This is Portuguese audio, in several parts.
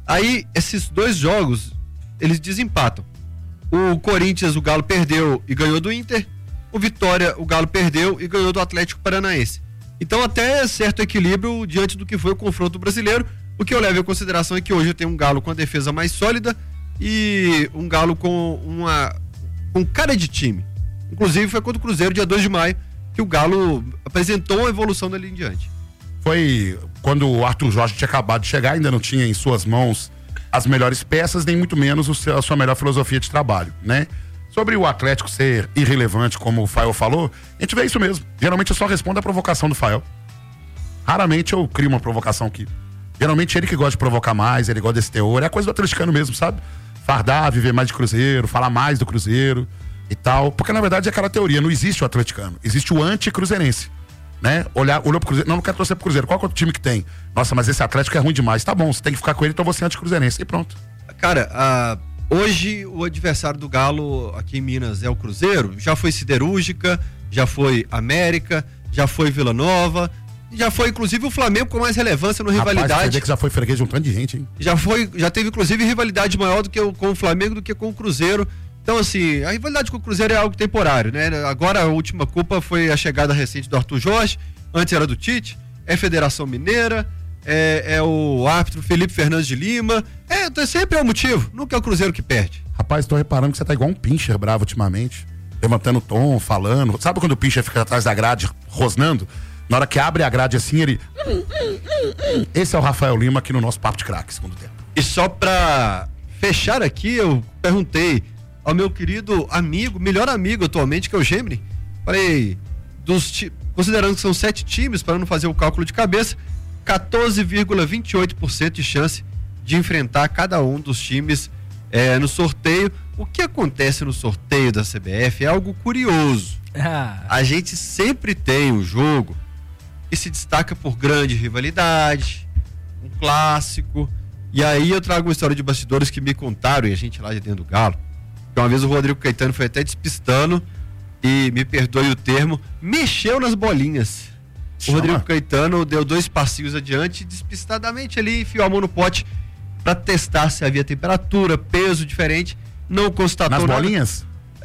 Aí, esses 2 jogos, eles desempatam. O Corinthians, o Galo perdeu e ganhou do Inter. O Vitória, o Galo perdeu e ganhou do Atlético Paranaense. Então, até certo equilíbrio diante do que foi o confronto brasileiro. O que eu levo em consideração é que hoje eu tenho um Galo com a defesa mais sólida e um Galo com cara de time. Inclusive, foi contra o Cruzeiro, dia 2 de maio, que o Galo apresentou uma evolução dali em diante. Foi quando o Arthur Jorge tinha acabado de chegar, ainda não tinha em suas mãos as melhores peças, nem muito menos a sua melhor filosofia de trabalho, né? Sobre o Atlético ser irrelevante, como o Fael falou, a gente vê isso mesmo. Geralmente eu só respondo a provocação do Fael. Raramente eu crio uma provocação aqui. Geralmente ele que gosta de provocar mais, ele gosta desse teor. É a coisa do atleticano mesmo, sabe? Fardar, viver mais de Cruzeiro, falar mais do Cruzeiro e tal. Porque na verdade é aquela teoria, não existe o atleticano, existe o anti-cruzeirense. Né? Olhou pro Cruzeiro, não quero torcer pro Cruzeiro, qual que é o time que tem? Nossa, mas esse Atlético é ruim demais. Tá bom, você tem que ficar com ele, então você é anti-cruzeirense e pronto. Cara, hoje o adversário do Galo aqui em Minas é o Cruzeiro, já foi Siderúrgica, já foi América, já foi Vila Nova, já foi inclusive o Flamengo com mais relevância no rivalidade. Rapaz, você vê que já foi freguês de um tanto de gente, hein? Já teve inclusive rivalidade maior com o Flamengo do que com o Cruzeiro. Então, assim, a rivalidade com o Cruzeiro é algo temporário, né? Agora a última culpa foi a chegada recente do Arthur Jorge, antes era do Tite, é Federação Mineira, é o árbitro Felipe Fernandes de Lima, sempre é o motivo, nunca é o Cruzeiro que perde. Rapaz, tô reparando que você tá igual um pincher bravo ultimamente, levantando o tom, falando. Sabe quando o pincher fica atrás da grade, rosnando? Na hora que abre a grade assim, ele... Esse é o Rafael Lima aqui no nosso Papo de Craque, segundo tempo. E só pra fechar aqui, eu perguntei ao meu querido amigo, melhor amigo atualmente, que é o Gemini. Falei, considerando que são 7 times, para não fazer o cálculo de cabeça, 14,28% de chance de enfrentar cada um dos times no sorteio. O que acontece no sorteio da CBF é algo curioso. A gente sempre tem um jogo que se destaca por grande rivalidade, um clássico. E aí eu trago uma história de bastidores que me contaram, e a gente lá de dentro do Galo. Uma vez o Rodrigo Caetano foi até despistando, e me perdoe o termo, mexeu nas bolinhas. O Rodrigo Caetano deu 2 passinhos adiante, despistadamente ali, enfiou a mão no pote para testar se havia temperatura, peso diferente, não constatou nas nada. Bolinhas?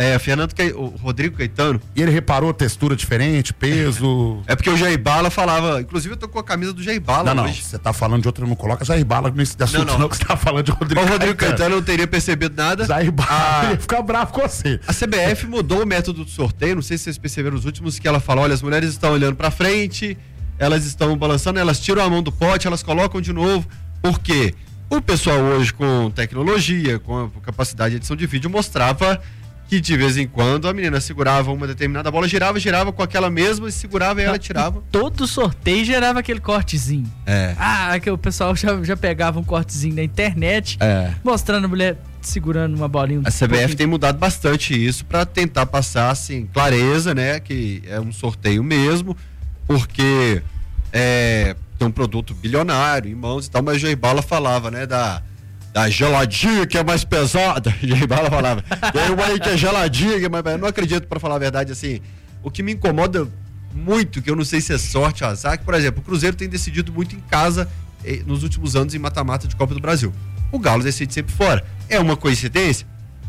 O Rodrigo Caetano. E ele reparou textura diferente, peso. É porque o Jair Bala falava, inclusive eu tô com a camisa do Jair Bala não, hoje. Você tá falando de outro, não coloca Jair Bala nesse assunto, não, que você tá falando de Rodrigo Caetano. O Rodrigo Caetano não teria percebido nada. Jair Bala ia ficar bravo com você. A CBF mudou o método do sorteio, não sei se vocês perceberam nos últimos, que ela fala, olha, as mulheres estão olhando pra frente, elas estão balançando, elas tiram a mão do pote, elas colocam de novo. Por quê? O pessoal hoje com tecnologia, com a capacidade de edição de vídeo, mostrava que de vez em quando a menina segurava uma determinada bola, girava com aquela mesma e segurava e ela tirava. Todo sorteio gerava aquele cortezinho. Que o pessoal já pegava um cortezinho na internet, mostrando a mulher segurando uma bolinha. A CBF tem mudado bastante isso para tentar passar, assim, clareza, né, que é um sorteio mesmo, porque tem um produto bilionário em mãos e tal, mas o Jair Bala falava, né, da geladinha que é mais pesada. Jair Bala falava, tem uma aí que é geladinha, que é mais pesada. Eu não acredito, para falar a verdade, assim, o que me incomoda muito, que eu não sei se é sorte ou azar, que, por exemplo, o Cruzeiro tem decidido muito em casa nos últimos anos em mata-mata de Copa do Brasil. O Galo decide sempre fora. É uma coincidência?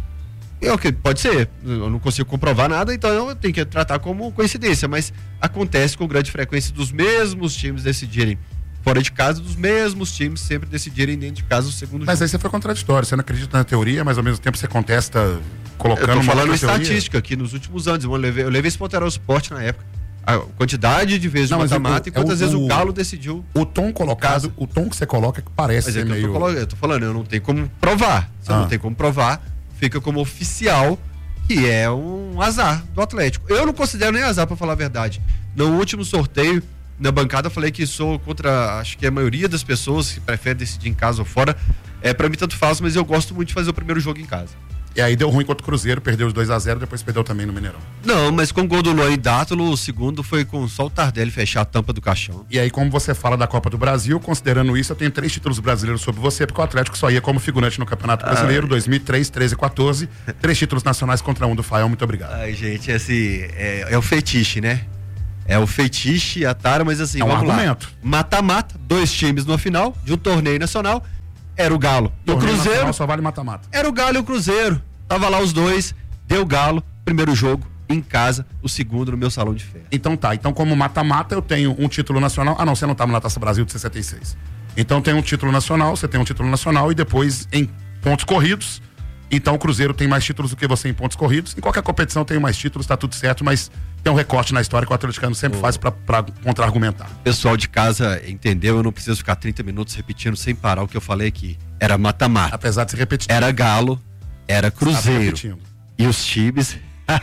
Pode ser, eu não consigo comprovar nada, então eu tenho que tratar como coincidência, mas acontece com grande frequência dos mesmos times decidirem fora de casa, dos mesmos times sempre decidirem dentro de casa o segundo mas jogo. Aí você foi contraditório, você não acredita na teoria, mas ao mesmo tempo você contesta colocando uma. Eu tô falando estatística aqui nos últimos anos, eu levei esse ponto ao esporte na época. A quantidade de vezes de mata-mata e quantas vezes o Galo decidiu. O tom colocado, o tom que você coloca que parece mas ser meio... eu tô falando, eu não tenho como provar. Se eu não tenho como provar, fica como oficial, que é um azar do Atlético. Eu não considero nem azar, pra falar a verdade. No último sorteio, na bancada, eu falei que sou contra, acho que a maioria das pessoas que preferem decidir em casa ou fora. Pra mim tanto faz, mas eu gosto muito de fazer o primeiro jogo em casa. E aí deu ruim contra o Cruzeiro, perdeu os 2-0, depois perdeu também no Mineirão. Não, mas com o gol do Luan e Dátulo, o segundo foi com só o Tardelli fechar a tampa do caixão. E aí, como você fala da Copa do Brasil, considerando isso, eu tenho 3 títulos brasileiros sobre você, porque o Atlético só ia como figurante no Campeonato Brasileiro, 2003, 13 e 14. 3 títulos nacionais contra 1 do Fael, muito obrigado. Ai, gente, assim, é o fetiche, né? É o fetiche, a tara, mas assim, é um argumento. Mata-mata, 2 times no final de um torneio nacional. era o Galo. O Cruzeiro só vale mata-mata. Era o Galo e o Cruzeiro. Tava lá os dois, deu Galo, primeiro jogo em casa, o segundo no meu salão de festa. Então tá, então como mata-mata eu tenho um título nacional. Ah não, você não tava na Taça Brasil de 66. Então tem um título nacional, você tem um título nacional e depois em pontos corridos. Então o Cruzeiro tem mais títulos do que você em pontos corridos. Em qualquer competição tem mais títulos, tá tudo certo, mas tem um recorte na história que o atleticano sempre faz pra contra-argumentar. O pessoal de casa entendeu, eu não preciso ficar 30 minutos repetindo sem parar o que eu falei aqui. Era mata-mata. Apesar de ser repetitivo. Era Galo, era Cruzeiro. E os times...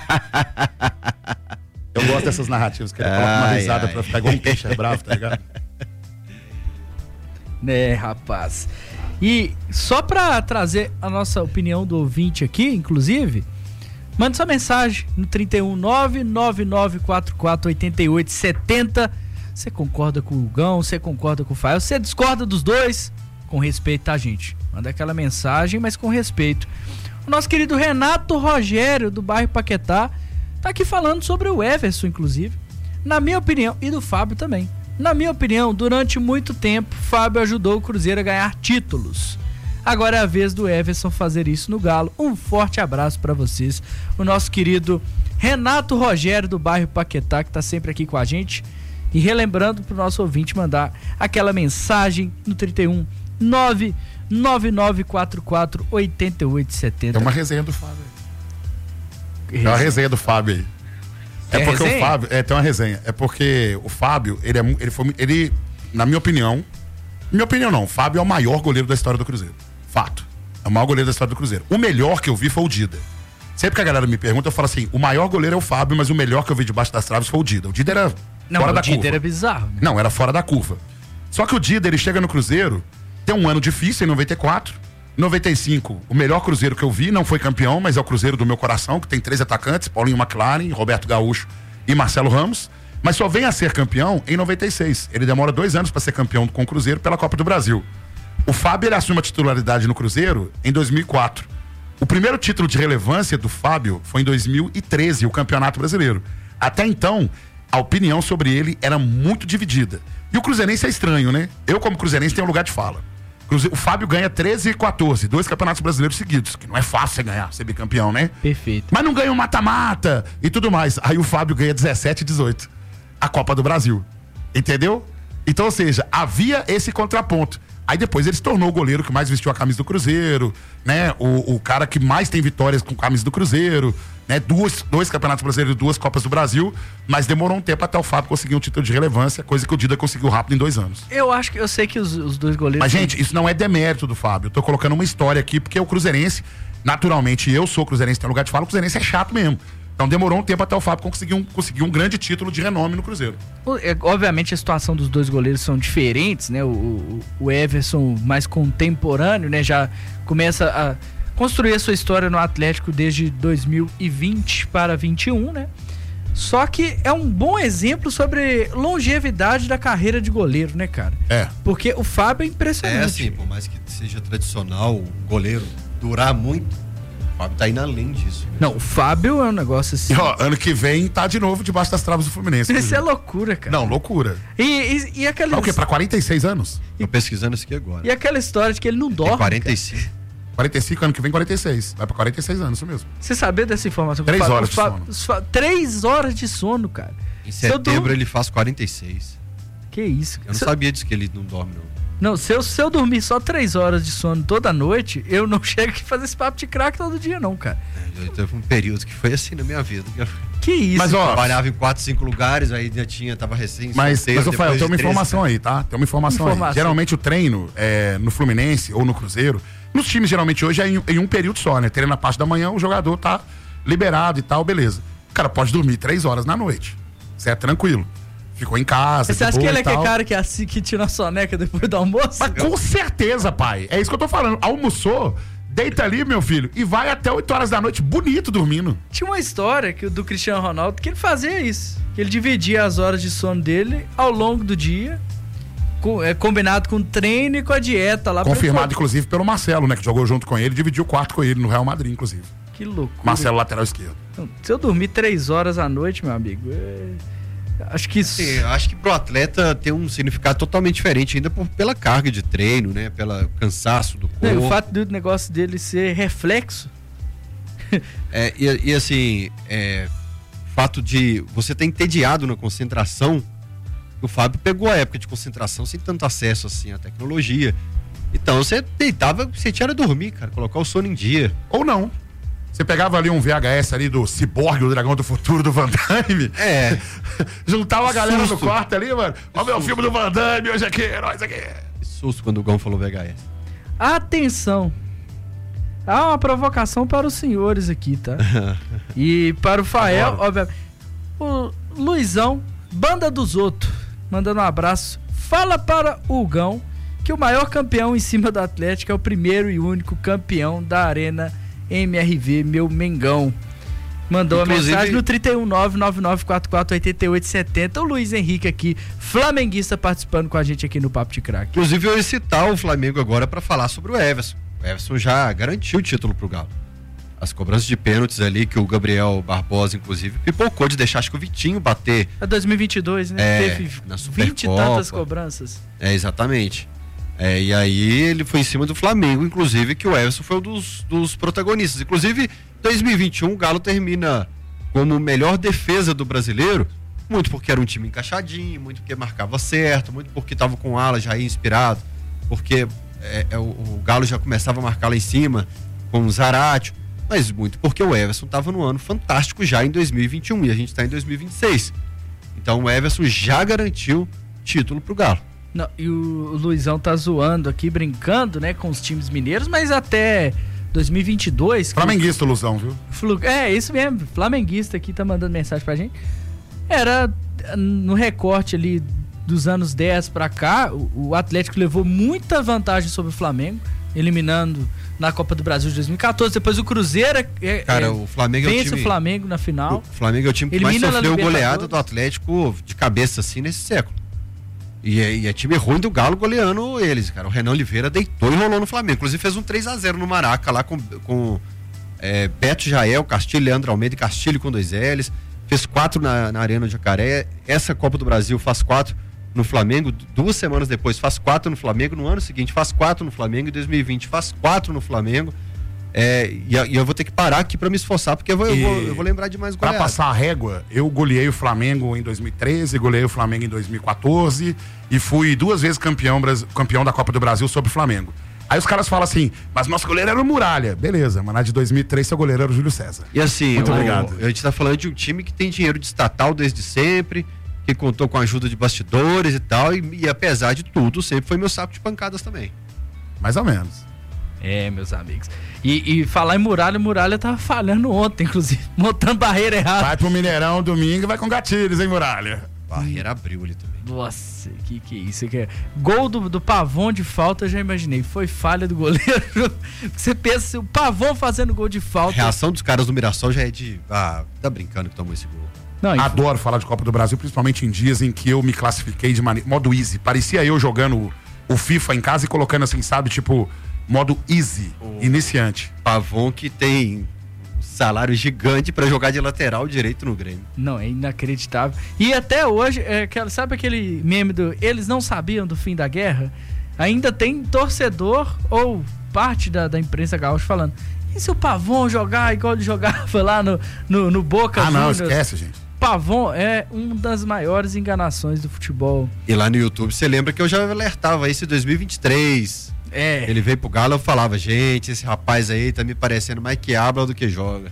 Eu gosto dessas narrativas, que ele coloca uma risada pra ficar igual um peixe bravo, tá ligado? Né, rapaz. E só pra trazer a nossa opinião do ouvinte aqui, inclusive, manda sua mensagem no 31999448870. Você concorda com o Hugão, você concorda com o Fael, você discorda dos dois? Com respeito, tá, gente? Manda aquela mensagem, mas com respeito. O nosso querido Renato Rogério, do bairro Paquetá, tá aqui falando sobre o Everson, inclusive. Na minha opinião, e do Fábio também. Na minha opinião, durante muito tempo, Fábio ajudou o Cruzeiro a ganhar títulos. Agora é a vez do Everson fazer isso no Galo. Um forte abraço para vocês. O nosso querido Renato Rogério, do bairro Paquetá, que tá sempre aqui com a gente. E relembrando pro nosso ouvinte mandar aquela mensagem no 31999448870. É uma resenha do Fábio aí. É uma resenha do Fábio aí. É porque resenha? O Fábio. Tem uma resenha. É porque o Fábio, ele, na minha opinião. Minha opinião não. O Fábio é o maior goleiro da história do Cruzeiro. Fato. É o maior goleiro da história do Cruzeiro. O melhor que eu vi foi o Dida. Sempre que a galera me pergunta, eu falo assim: o maior goleiro é o Fábio, mas o melhor que eu vi debaixo das traves foi o Dida. O Dida era fora da curva. O Dida era bizarro. Né? Não, era fora da curva. Só que o Dida, ele chega no Cruzeiro, tem um ano difícil, em 94. 95, o melhor Cruzeiro que eu vi, não foi campeão, mas é o Cruzeiro do meu coração, que tem 3 atacantes, Paulinho McLaren, Roberto Gaúcho e Marcelo Ramos, mas só vem a ser campeão em 96. Ele demora 2 anos para ser campeão com o Cruzeiro pela Copa do Brasil. O Fábio, ele assume a titularidade no Cruzeiro em 2004. O primeiro título de relevância do Fábio foi em 2013, o Campeonato Brasileiro. Até então, a opinião sobre ele era muito dividida. E o cruzeirense é estranho, né? Eu, como cruzeirense, tenho um lugar de fala. O Fábio ganha 13 e 14, 2 campeonatos brasileiros seguidos, que não é fácil você ganhar, ser bicampeão, né? Perfeito. Mas não ganha um mata-mata e tudo mais. Aí o Fábio ganha 17 e 18, a Copa do Brasil. Entendeu? Então, ou seja, havia esse contraponto. Aí depois ele se tornou o goleiro que mais vestiu a camisa do Cruzeiro, né? O cara que mais tem vitórias com a camisa do Cruzeiro, né? 2 campeonatos brasileiros e 2 Copas do Brasil, mas demorou um tempo até o Fábio conseguir um título de relevância, coisa que o Dida conseguiu rápido em 2 anos. Eu sei que os dois goleiros... Mas, gente, isso não é demérito do Fábio. Eu tô colocando uma história aqui, porque o cruzeirense, naturalmente, eu sou cruzeirense, tem lugar de fala, o cruzeirense é chato mesmo. Então demorou um tempo até o Fábio conseguir um grande título de renome no Cruzeiro. Obviamente a situação dos dois goleiros são diferentes, né? O Everson mais contemporâneo, né? Já começa a construir a sua história no Atlético desde 2020 para 21, né? Só que é um bom exemplo sobre longevidade da carreira de goleiro, né, cara? Porque o Fábio é impressionante. É assim, por mais que seja tradicional o goleiro durar muito, o Fábio tá indo além disso. Né? Não, o Fábio é um negócio assim. E, ó, ano que vem tá de novo debaixo das traves do Fluminense. Isso é loucura, cara. Não, loucura. E aquela... O quê? Pra 46 anos? Tô pesquisando isso aqui agora. E aquela história de que ele não dorme. 45. Cara. 45, ano que vem 46. Vai pra 46 anos, isso mesmo. Você sabia dessa informação? 3 horas de sono. 3 horas de sono, cara. Em setembro ele faz 46. Que isso? Eu não sabia disso, que ele não dorme, não. Não, se eu dormir só 3 horas de sono toda noite, eu não chego aqui fazer esse papo de crack todo dia, não, cara. Teve um período que foi assim na minha vida. Que isso? Mas, ó, trabalhava em 4, 5 lugares, aí tava recém. Mas Rafael, tem uma informação aí, tá? Tem uma informação aí. Geralmente o treino no Fluminense ou no Cruzeiro, nos times geralmente hoje é em um período só, né? Treino na parte da manhã, o jogador tá liberado e tal, beleza. O cara pode dormir 3 horas na noite. Isso é tranquilo. Ficou em casa. Você acha que ele é aquele cara que tira a soneca depois do almoço? Mas com certeza, pai. É isso que eu tô falando. Almoçou, deita ali, meu filho, e vai até 8 horas da noite bonito dormindo. Tinha uma história do Cristiano Ronaldo que ele fazia isso. Que ele dividia as horas de sono dele ao longo do dia, combinado com o treino e com a dieta lá. Confirmado, inclusive, pelo Marcelo, né? Que jogou junto com ele, dividiu o quarto com ele no Real Madrid, inclusive. Que loucura. Marcelo, lateral esquerdo. Então, se eu dormir 3 horas à noite, meu amigo, Acho que isso... Sim, acho que pro atleta tem um significado totalmente diferente, ainda pela carga de treino, né? Pelo cansaço do corpo. O fato do negócio dele ser reflexo. Assim, fato de você ter entediado na concentração. O Fábio pegou a época de concentração sem tanto acesso assim à tecnologia. Então você deitava, você tinha que dormir, cara, colocar o sono em dia. Ou não. Você pegava ali um VHS ali do Cyborg, o Dragão do Futuro do Van Damme. Juntava a galera no quarto ali, mano. Ó, meu filme do Van Damme, hoje aqui, nós aqui. Que susto quando o Gão falou VHS. Atenção. Há uma provocação para os senhores aqui, tá? E para o Fael, obviamente. O Luizão, Banda dos Outros, mandando um abraço. Fala para o Gão que o maior campeão em cima do Atlético é o primeiro e único campeão da Arena MRV, meu Mengão. Mandou Inclusive, a mensagem no 31999448870. O Luiz Henrique aqui, flamenguista, participando com a gente aqui no Papo de Craque. Inclusive eu ia citar o Flamengo agora para falar sobre o Everson. O Everson já garantiu o título pro Galo. As cobranças de pênaltis ali que o Gabriel Barbosa, inclusive, pipocou de deixar, acho que o Vitinho bater. É 2022, né? Teve na 20 e tantas cobranças. Exatamente. E aí ele foi em cima do Flamengo, inclusive, que o Everson foi um dos protagonistas. Inclusive, 2021 o Galo termina como melhor defesa do brasileiro, muito porque era um time encaixadinho, muito porque marcava certo, muito porque estava com o ala já aí inspirado, porque o Galo já começava a marcar lá em cima com o Zaratio, mas muito porque o Everson estava no ano fantástico já em 2021 e a gente está em 2026. Então o Everson já garantiu título pro Galo. Não, e o Luizão tá zoando aqui, brincando, né, com os times mineiros, mas até 2022... Flamenguista, Luzão, viu? Isso mesmo, flamenguista aqui tá mandando mensagem pra gente. Era no recorte ali dos anos 10 pra cá, o Atlético levou muita vantagem sobre o Flamengo, eliminando na Copa do Brasil de 2014, depois o Cruzeiro o Flamengo vence o Flamengo na final. O Flamengo é o time que mais sofreu goleada do Atlético de cabeça assim nesse século. E é time ruim do Galo goleando eles, cara. O Renan Oliveira deitou e rolou no Flamengo. Inclusive fez um 3-0 no Maraca lá com Beto Jael, Castilho, Leandro Almeida e Castilho com 2 L's. Fez 4 na Arena do Jacaré. Essa Copa do Brasil faz 4 no Flamengo. 2 semanas depois faz 4 no Flamengo. No ano seguinte faz 4 no Flamengo. Em 2020 faz 4 no Flamengo. E eu vou ter que parar aqui pra me esforçar, porque eu vou lembrar de mais goleadas. Pra passar a régua, eu goleei o Flamengo em 2013, goleei o Flamengo em 2014 e fui 2 vezes campeão da Copa do Brasil sobre o Flamengo. Aí os caras falam assim, mas nosso goleiro era o Muralha. Beleza, mas na de 2003 seu goleiro era o Júlio César. E assim, muito obrigado. A gente tá falando de um time que tem dinheiro de estatal desde sempre, que contou com a ajuda de bastidores e tal, e apesar de tudo, sempre foi meu saco de pancadas também. Mais ou menos. Meus amigos. E falar em Muralha tava falhando ontem, inclusive, montando barreira errada. Vai pro Mineirão domingo e vai com gatilhos, hein, Muralha? Barreira abriu ali também. Nossa, que é isso? Gol do Pavon de falta, eu já imaginei. Foi falha do goleiro. Você pensa, o Pavon fazendo gol de falta. A reação dos caras do Mirassol já é de... tá brincando que tomou esse gol. Não, adoro falar de Copa do Brasil, principalmente em dias em que eu me classifiquei de modo easy. Parecia eu jogando o FIFA em casa e colocando assim, sabe, tipo... modo easy, iniciante. Pavon que tem um salário gigante pra jogar de lateral direito no Grêmio. Não, é inacreditável. E até hoje, sabe aquele meme do eles não sabiam do fim da guerra? Ainda tem torcedor ou parte da imprensa gaúcha falando, e se o Pavon jogar igual ele jogava lá no Boca Juniors? Não, esquece, gente. Pavon é uma das maiores enganações do futebol. E lá no YouTube, você lembra que eu já alertava isso em 2023... Ele veio pro Galo, eu falava, gente, esse rapaz aí tá me parecendo mais que habla do que joga.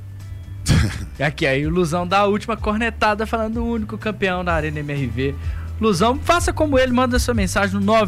Aqui, aí o Luzão dá a última cornetada falando o único campeão da Arena MRV. Luzão, faça como ele, manda sua mensagem no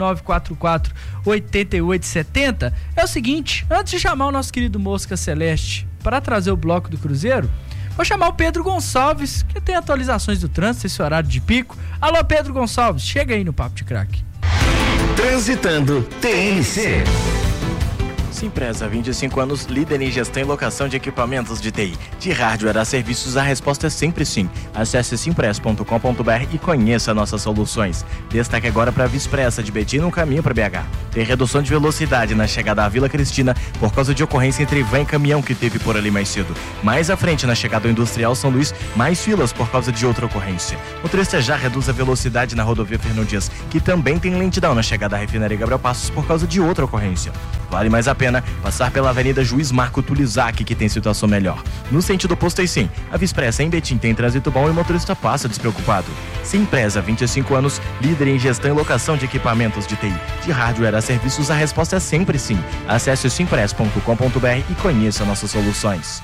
999448870. É o seguinte, antes de chamar o nosso querido Mosca Celeste para trazer o bloco do Cruzeiro, vou chamar o Pedro Gonçalves, que tem atualizações do trânsito, esse horário de pico. Alô, Pedro Gonçalves, chega aí no Papo de Craque. Transitando TNC. Simpresa, 25 anos, líder em gestão e locação de equipamentos de TI. De hardware a serviços, a resposta é sempre sim. Acesse simpress.com.br e conheça nossas soluções. Destaque agora para a Vispressa de Betim no caminho para BH. Tem redução de velocidade na chegada à Vila Cristina por causa de ocorrência entre van e caminhão que teve por ali mais cedo. Mais à frente, na chegada ao Industrial São Luís, mais filas por causa de outra ocorrência. O motorista já reduz a velocidade na rodovia Fernão Dias, que também tem lentidão na chegada à Refinaria Gabriel Passos por causa de outra ocorrência. Vale mais a pena passar pela Avenida Juiz Marco Tulizac, que tem situação melhor. No sentido oposto, aí sim, a Vispressa em Betim tem trânsito bom e o motorista passa despreocupado. Simpresa, 25 anos, líder em gestão e locação de equipamentos de TI. De hardware a serviços, a resposta é sempre sim. Acesse o simpress.com.br e conheça nossas soluções.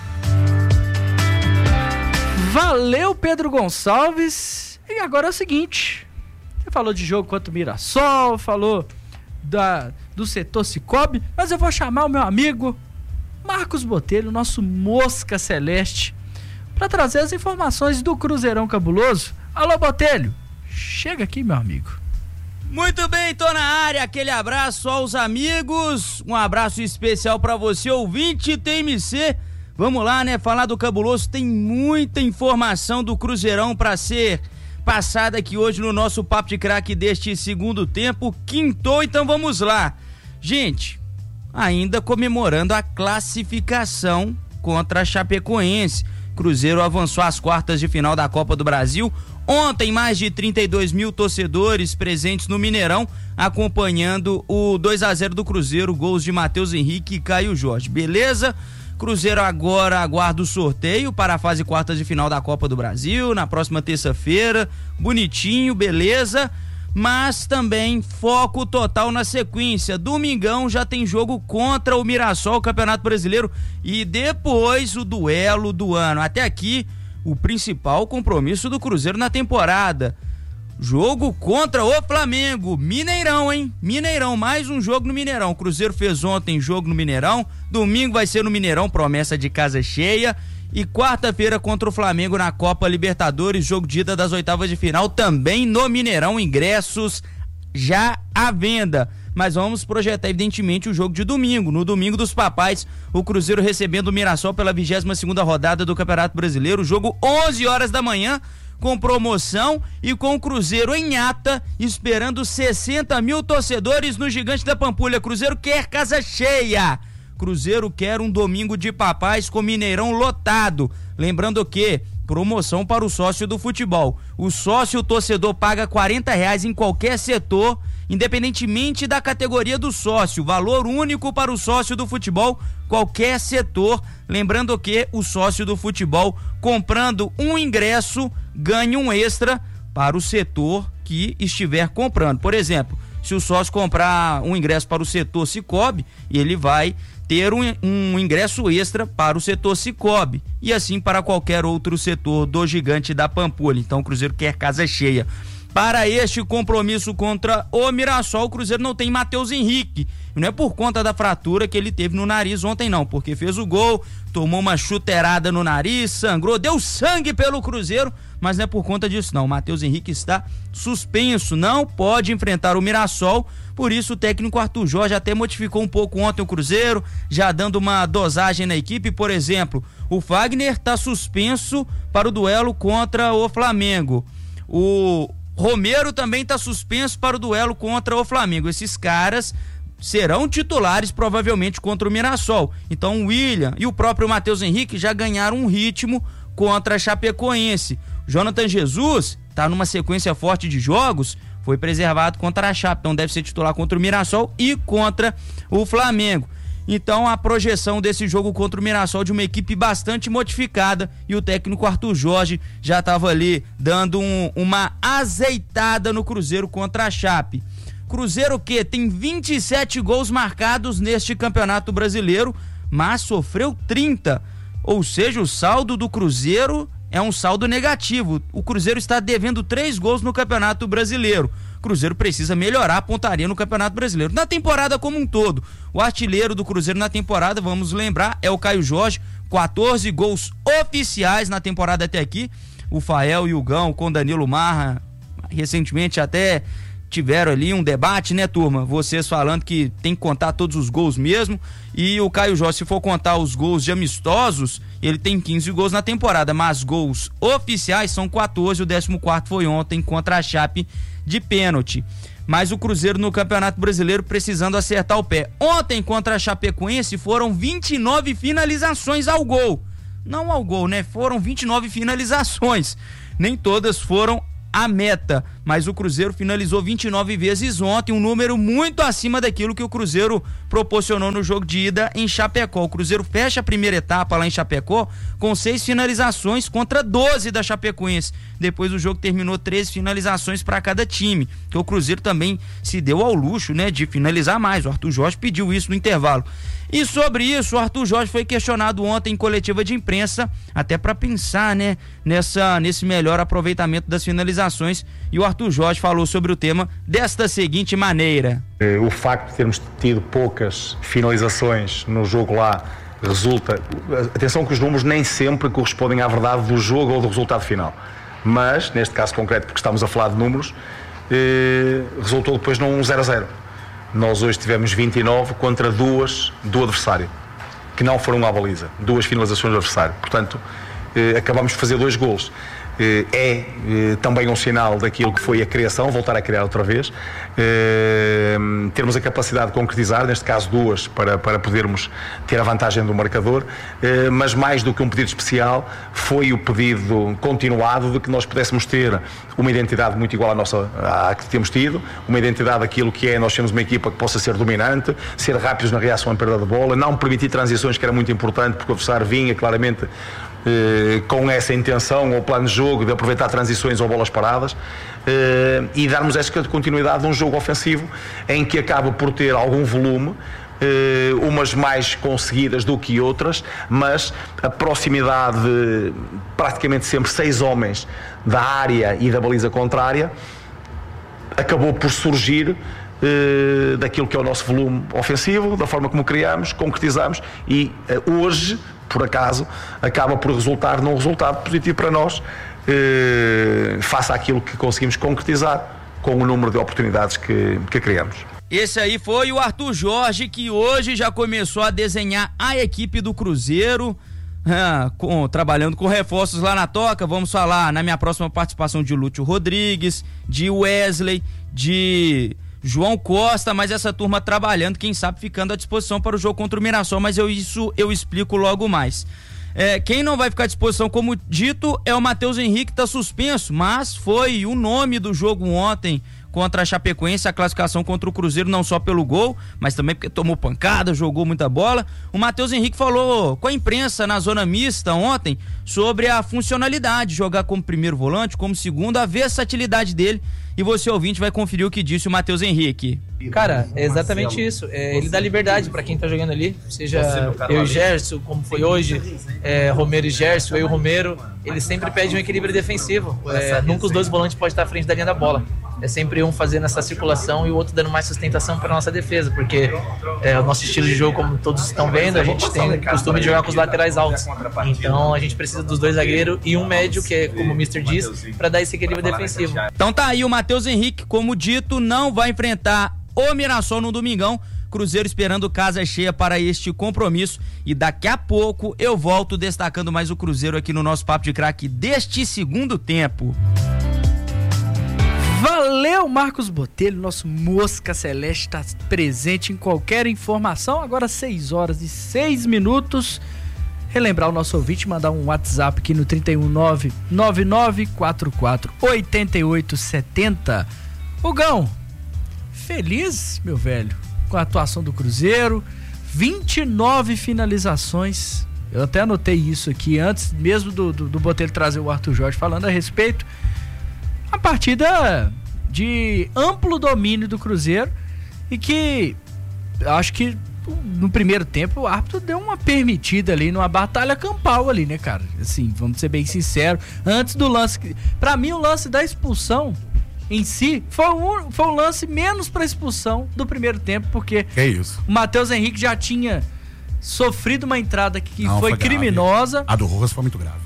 Valeu, Pedro Gonçalves. E agora é o seguinte, você falou de jogo contra o Mirassol, falou do setor Cicobi, mas eu vou chamar o meu amigo Marcos Botelho, nosso Mosca Celeste, para trazer as informações do Cruzeirão Cabuloso. Alô, Botelho, chega aqui, meu amigo. Muito bem, tô na área, aquele abraço aos amigos, um abraço especial para você, ouvinte TMC. Vamos lá, né, falar do Cabuloso, tem muita informação do Cruzeirão para ser passada aqui hoje no nosso Papo de Craque deste segundo tempo, quintou, então vamos lá. Gente, ainda comemorando a classificação contra a Chapecoense. Cruzeiro avançou às quartas de final da Copa do Brasil. Ontem, mais de 32 mil torcedores presentes no Mineirão, acompanhando o 2-0 do Cruzeiro, gols de Matheus Henrique e Caio Jorge. Beleza? Cruzeiro agora aguarda o sorteio para a fase quartas de final da Copa do Brasil, na próxima terça-feira. Bonitinho, beleza? Mas também foco total na sequência. Domingão já tem jogo contra o Mirassol, Campeonato Brasileiro, e depois o duelo do ano. Até aqui, o principal compromisso do Cruzeiro na temporada. Jogo contra o Flamengo, Mineirão, hein? Mineirão, mais um jogo no Mineirão. O Cruzeiro fez ontem jogo no Mineirão, domingo vai ser no Mineirão, promessa de casa cheia. E quarta-feira contra o Flamengo na Copa Libertadores, jogo de ida das oitavas de final, também no Mineirão, ingressos já à venda. Mas vamos projetar evidentemente o jogo de domingo, no domingo dos papais, o Cruzeiro recebendo o Mirassol pela 22ª rodada do Campeonato Brasileiro, jogo 11 horas da manhã, com promoção e com o Cruzeiro em ata, esperando 60 mil torcedores no Gigante da Pampulha. Cruzeiro quer casa cheia. Cruzeiro quer um domingo de papais com Mineirão lotado. Lembrando que promoção para o sócio do futebol. O sócio torcedor paga R$40 em qualquer setor, independentemente da categoria do sócio. Valor único para o sócio do futebol, qualquer setor. Lembrando que o sócio do futebol, comprando um ingresso, ganha um extra para o setor que estiver comprando. Por exemplo, se o sócio comprar um ingresso para o setor Cicobi, ele vai ter um ingresso extra para o setor Cicobi e assim para qualquer outro setor do Gigante da Pampulha. Então o Cruzeiro quer casa cheia. Para este compromisso contra o Mirassol, o Cruzeiro não tem Matheus Henrique. E não é por conta da fratura que ele teve no nariz ontem não, porque fez o gol, tomou uma chuteirada no nariz, sangrou, deu sangue pelo Cruzeiro, mas não é por conta disso não. O Matheus Henrique está suspenso, não pode enfrentar o Mirassol. Por isso o técnico Arthur Jorge até modificou um pouco ontem o Cruzeiro, já dando uma dosagem na equipe. Por exemplo, o Fagner está suspenso para o duelo contra o Flamengo. O Romero também está suspenso para o duelo contra o Flamengo. Esses caras serão titulares provavelmente contra o Mirassol. Então o William e o próprio Matheus Henrique já ganharam um ritmo contra a Chapecoense. Jonathan Jesus está numa sequência forte de jogos, foi preservado contra a Chape, então deve ser titular contra o Mirassol e contra o Flamengo. Então a projeção desse jogo contra o Mirassol de uma equipe bastante modificada, e o técnico Arthur Jorge já estava ali dando uma azeitada no Cruzeiro contra a Chape. Cruzeiro que tem 27 gols marcados neste Campeonato Brasileiro, mas sofreu 30, ou seja, o saldo do Cruzeiro é um saldo negativo. O Cruzeiro está devendo 3 gols no Campeonato Brasileiro. O Cruzeiro precisa melhorar a pontaria no Campeonato Brasileiro. Na temporada como um todo, o artilheiro do Cruzeiro na temporada, vamos lembrar, é o Caio Jorge, 14 gols oficiais na temporada até aqui. O Fael e o Gão com Danilo Marra, recentemente até tiveram ali um debate, né, turma? Vocês falando que tem que contar todos os gols mesmo, e o Caio Jorge, se for contar os gols de amistosos, ele tem 15 gols na temporada, mas gols oficiais são 14, o 14º foi ontem contra a Chape de pênalti. Mas o Cruzeiro no Campeonato Brasileiro precisando acertar o pé. Ontem contra a Chapecoense foram 29 finalizações ao gol. Não ao gol, né? Foram 29 finalizações. Nem todas foram a meta, mas o Cruzeiro finalizou 29 vezes ontem, um número muito acima daquilo que o Cruzeiro proporcionou no jogo de ida em Chapecó. O Cruzeiro fecha a primeira etapa lá em Chapecó com 6 finalizações contra 12 da Chapecoense. Depois o jogo terminou 13 finalizações para cada time, que o Cruzeiro também se deu ao luxo, né, de finalizar mais. O Arthur Jorge pediu isso no intervalo. E sobre isso, o Arthur Jorge foi questionado ontem em coletiva de imprensa, até para pensar, né, nesse melhor aproveitamento das finalizações, e o Arthur Jorge falou sobre o tema desta seguinte maneira. O facto de termos tido poucas finalizações no jogo lá resulta... Atenção que os números nem sempre correspondem à verdade do jogo ou do resultado final, mas, neste caso concreto, porque estamos a falar de números, resultou depois num 0-0. Nós hoje tivemos 29 contra 2 do adversário, que não foram à baliza, 2 finalizações do adversário. Portanto, acabamos de fazer 2 golos. Também um sinal daquilo que foi a criação, voltar a criar outra vez, termos a capacidade de concretizar, neste caso 2, para podermos ter a vantagem do marcador, mas mais do que um pedido especial, foi o pedido continuado de que nós pudéssemos ter uma identidade muito igual à que temos tido, uma identidade daquilo que é, nós temos uma equipa que possa ser dominante, ser rápidos na reação à perda de bola, não permitir transições, que era muito importante, porque o adversário vinha claramente com essa intenção ou plano de jogo de aproveitar transições ou bolas paradas, e darmos essa continuidade de um jogo ofensivo em que acaba por ter algum volume, umas mais conseguidas do que outras, mas a proximidade de praticamente sempre 6 homens da área e da baliza contrária acabou por surgir daquilo que é o nosso volume ofensivo, da forma como criamos, concretizamos, e hoje, por acaso, acaba por resultar num resultado positivo para nós, face àquilo que conseguimos concretizar com o número de oportunidades que criamos. Esse aí foi o Arthur Jorge, que hoje já começou a desenhar a equipe do Cruzeiro, trabalhando com reforços lá na toca. Vamos falar na minha próxima participação de Lúcio Rodrigues, de Wesley, de João Costa, mas essa turma trabalhando, quem sabe ficando à disposição para o jogo contra o Mirassol, mas eu explico logo mais. Quem não vai ficar à disposição, como dito, é o Matheus Henrique, tá suspenso, mas foi o nome do jogo ontem contra a Chapecoense, a classificação contra o Cruzeiro, não só pelo gol, mas também porque tomou pancada, jogou muita bola. O Matheus Henrique falou com a imprensa na zona mista ontem sobre a funcionalidade de jogar como primeiro volante, como segundo, a versatilidade dele, e você, ouvinte, vai conferir o que disse o Matheus Henrique. Cara, é exatamente isso. Ele dá liberdade pra quem tá jogando ali, seja eu e Gerson, como foi hoje, Romero e Gerson, eu e o Romero, ele sempre pede um equilíbrio defensivo. Nunca os 2 volantes podem estar à frente da linha da bola. É sempre um fazendo essa circulação e o outro dando mais sustentação para nossa defesa, porque o nosso estilo de jogo, como todos estão vendo, a gente tem o costume de jogar com os laterais altos. Então a gente precisa dos 2 zagueiros e um médio, que é como o Mister diz, para dar esse equilíbrio defensivo. Então tá aí o Matheus Henrique, como dito, não vai enfrentar o Mirassol no domingão. Cruzeiro esperando casa cheia para este compromisso, e daqui a pouco eu volto destacando mais o Cruzeiro aqui no nosso Papo de Craque deste segundo tempo. Valeu, Marcos Botelho, nosso Mosca Celeste está presente em qualquer informação. Agora 6h06. Relembrar o nosso ouvinte, mandar um WhatsApp aqui no 319-9944-8870. Hugão, feliz, meu velho, com a atuação do Cruzeiro, 29 finalizações. Eu até anotei isso aqui antes mesmo do Botelho trazer o Arthur Jorge falando a respeito. Uma partida de amplo domínio do Cruzeiro, e que acho que no primeiro tempo o árbitro deu uma permitida ali numa batalha campal ali, né, cara? Assim, vamos ser bem sinceros, antes do lance, pra mim o lance da expulsão em si foi um lance menos pra expulsão do primeiro tempo, porque o Matheus Henrique já tinha sofrido uma entrada que foi criminosa. A do Rojas foi muito grave.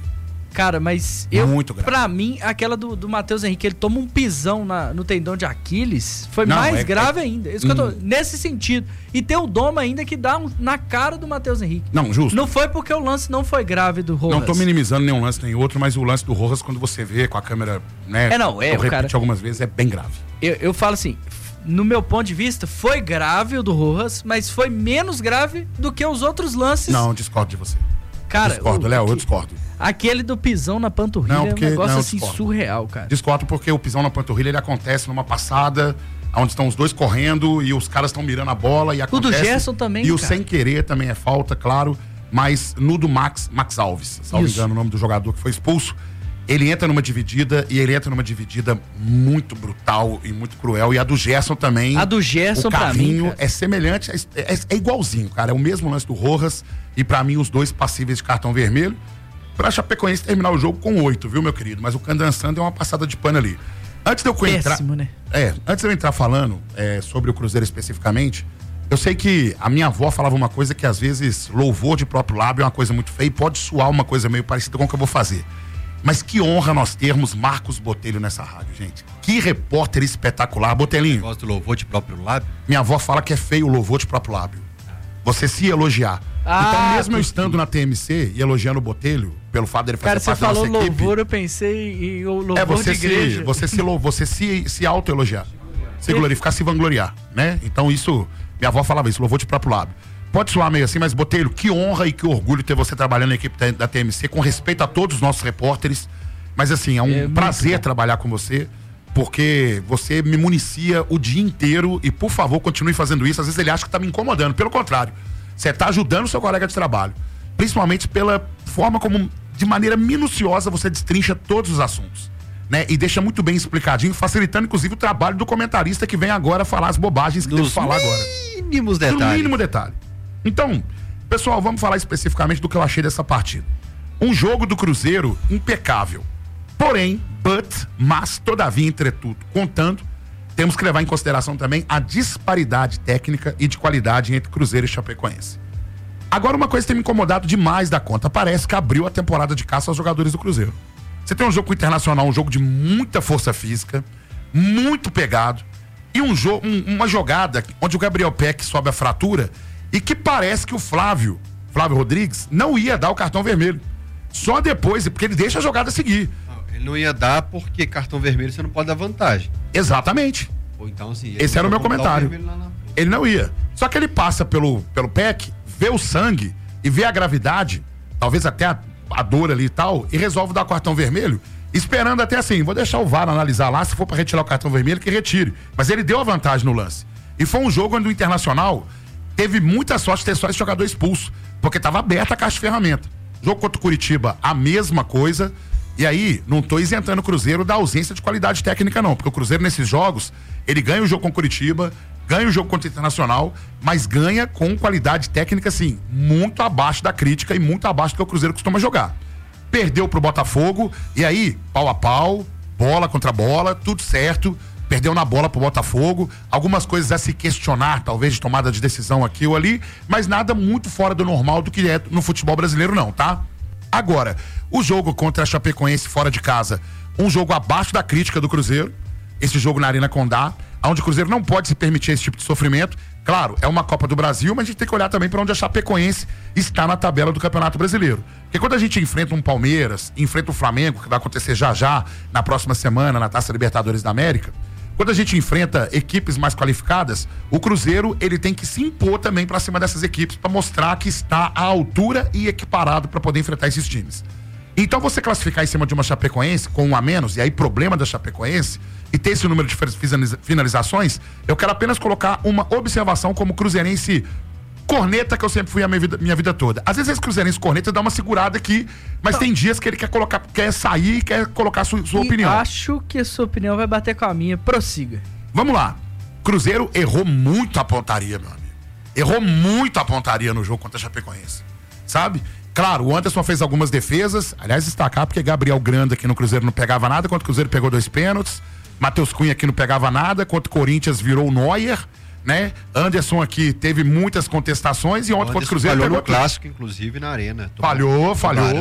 Cara, mas Muito grave. Pra mim, aquela do Matheus Henrique, ele toma um pisão no tendão de Aquiles, foi Não, mais grave ainda. Isso que eu tô, nesse sentido. E tem o Doma ainda que dá na cara do Matheus Henrique. Não, justo. Não foi porque o lance não foi grave do Rojas. Não tô minimizando nenhum lance nem outro, mas o lance do Rojas, quando você vê com a câmera, né? o repeti cara... algumas vezes, é bem grave. Eu falo assim, no meu ponto de vista, foi grave o do Rojas, mas foi menos grave do que os outros lances. Não, discordo de você. Cara, discordo, Léo, eu discordo. Aquele do pisão na panturrilha é um negócio assim discordo. surreal, cara. Discordo porque o pisão na panturrilha ele acontece numa passada onde estão os dois correndo e os caras estão mirando a bola e acontece. O do Gerson também, E o cara. sem querer também é falta, claro, mas no do Max Alves, se não me engano o nome do jogador que foi expulso, ele entra numa dividida e ele entra numa dividida muito brutal e muito cruel. E a do Gerson também. A do Gerson, o carrinho pra mim, é semelhante, é igualzinho, cara. É o mesmo lance do Rojas e pra mim os dois passíveis de cartão vermelho. Pra Chapecoense terminar o jogo com 8, viu, meu querido? Mas o Candançan deu uma passada de pano ali. Antes de eu entrar. Péssimo, né? Antes de eu entrar falando sobre o Cruzeiro especificamente, eu sei que a minha avó falava uma coisa que às vezes louvor de próprio lábio é uma coisa muito feia e pode soar uma coisa meio parecida com o que eu vou fazer. Mas que honra nós termos Marcos Botelho nessa rádio, gente. Que repórter espetacular. Botelinho. Gosto do louvor de próprio lábio? Minha avó fala que é feio o louvor de próprio lábio. Você se elogiar. Então, mesmo eu estando na TMC e elogiando o Botelho, pelo fato dele fazer Cara, você parte da falou nossa equipe, louvor, eu pensei em o louvor de igreja. Você se auto-elogiar. Se glorificar, se vangloriar, né? Então isso, minha avó falava isso, louvor de próprio lábio. Pode soar meio assim, mas Botelho, que honra e que orgulho ter você trabalhando na equipe da TMC, com respeito a todos os nossos repórteres. Mas assim, é um prazer trabalhar com você, porque você me municia o dia inteiro e, por favor, continue fazendo isso. Às vezes ele acha que tá me incomodando, pelo contrário. Você tá ajudando o seu colega de trabalho. Principalmente pela forma como, de maneira minuciosa, você destrincha todos os assuntos, né? E deixa muito bem explicadinho, facilitando, inclusive, o trabalho do comentarista que vem agora falar as bobagens que tem que falar agora. Mínimos detalhes. No mínimo detalhe. Então, pessoal, vamos falar especificamente do que eu achei dessa partida. Um jogo do Cruzeiro impecável. Porém, mas, todavia, entretudo, contando, temos que levar em consideração também a disparidade técnica e de qualidade entre Cruzeiro e Chapecoense. Agora, uma coisa que tem me incomodado demais da conta, parece que abriu a temporada de caça aos jogadores do Cruzeiro. Você tem um jogo com o Internacional, um jogo de muita força física, muito pegado, e uma jogada onde o Gabriel Peck sobe a fratura e que parece que o Flávio Rodrigues não ia dar o cartão vermelho. Só depois, porque ele deixa a jogada seguir. Ele não ia dar porque cartão vermelho você não pode dar vantagem. Exatamente. Ou então, assim, esse era o meu comentário. Ele não ia. Só que ele passa pelo Peck, vê o sangue e vê a gravidade, talvez até a dor ali e tal, e resolve dar o cartão vermelho, esperando até assim, vou deixar o VAR analisar lá, se for pra retirar o cartão vermelho, que retire. Mas ele deu a vantagem no lance. E foi um jogo onde o Internacional teve muita sorte de ter só esse jogador expulso, porque tava aberta a caixa de ferramenta. Jogo contra o Curitiba, a mesma coisa. E aí, não tô isentando o Cruzeiro da ausência de qualidade técnica, não. Porque o Cruzeiro, nesses jogos, ele ganha o jogo com o Curitiba, ganha o jogo contra o Internacional, mas ganha com qualidade técnica, assim, muito abaixo da crítica e muito abaixo do que o Cruzeiro costuma jogar. Perdeu pro Botafogo, e aí, pau a pau, bola contra bola, tudo certo. Perdeu na bola pro Botafogo, algumas coisas a se questionar, talvez, de tomada de decisão aqui ou ali, mas nada muito fora do normal do que é no futebol brasileiro, não, tá? Agora, o jogo contra a Chapecoense fora de casa, um jogo abaixo da crítica do Cruzeiro, esse jogo na Arena Condá, onde o Cruzeiro não pode se permitir esse tipo de sofrimento. Claro, é uma Copa do Brasil, mas a gente tem que olhar também para onde a Chapecoense está na tabela do Campeonato Brasileiro. Porque quando a gente enfrenta um Palmeiras, enfrenta o Flamengo, que vai acontecer já na próxima semana, na Taça Libertadores da América, quando a gente enfrenta equipes mais qualificadas, o Cruzeiro ele tem que se impor também para cima dessas equipes para mostrar que está à altura e equiparado para poder enfrentar esses times. Então você classificar em cima de uma Chapecoense com um a menos, e aí problema da Chapecoense, e ter esse número de finalizações, eu quero apenas colocar uma observação como cruzeirense corneta que eu sempre fui a minha vida toda. Às vezes esse cruzeirense corneta dá uma segurada aqui, mas tem dias que ele quer sair e quer colocar sua opinião. Acho que a sua opinião vai bater com a minha. Prossiga. Vamos lá. Cruzeiro errou muito a pontaria, meu amigo. Errou muito a pontaria no jogo contra a Chapecoense. Sabe? Claro, o Anderson fez algumas defesas. Aliás, destacar porque Gabriel Granda aqui no Cruzeiro não pegava nada, enquanto o Cruzeiro pegou 2 pênaltis. Matheus Cunha aqui não pegava nada, enquanto o Corinthians virou o Neuer, né? Anderson aqui teve muitas contestações e ontem contra o Cruzeiro falhou pegou no clássico, inclusive, na Arena. Falhou.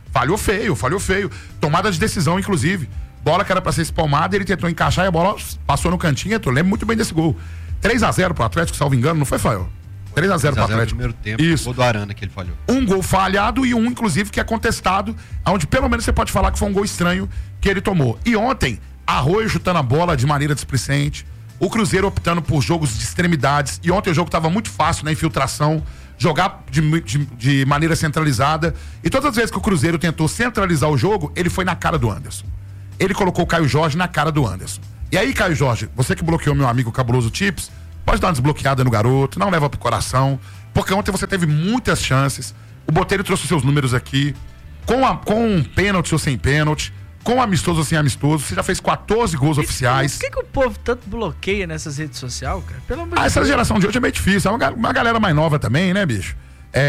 Falhou feio. Tomada de decisão, inclusive. Bola que era pra ser espalmada, ele tentou encaixar e a bola passou no cantinho e entrou. Lembro muito bem desse gol. 3-0 pro Atlético, salvo engano, não foi, Fael? 3-0 pro Atlético. No primeiro tempo, isso. O gol do Arana que ele falhou. Um gol falhado e um, inclusive, que é contestado, onde pelo menos você pode falar que foi um gol estranho que ele tomou. E ontem, Arroio chutando a bola de maneira displicente, o Cruzeiro optando por jogos de extremidades, e ontem o jogo estava muito fácil na infiltração, jogar de maneira centralizada, e todas as vezes que o Cruzeiro tentou centralizar o jogo, ele foi na cara do Anderson. Ele colocou o Caio Jorge na cara do Anderson. E aí, Caio Jorge, você que bloqueou meu amigo Cabuloso Tips, pode dar uma desbloqueada no garoto, não leva pro coração, porque ontem você teve muitas chances, o Botelho trouxe os seus números aqui, com um pênalti ou sem pênalti, com amistoso ou sem amistoso, você já fez 14 gols oficiais. Por que o povo tanto bloqueia nessas redes sociais, cara? Pelo amor de Essa Deus. geração de hoje é meio difícil, é uma galera mais nova também, né, bicho?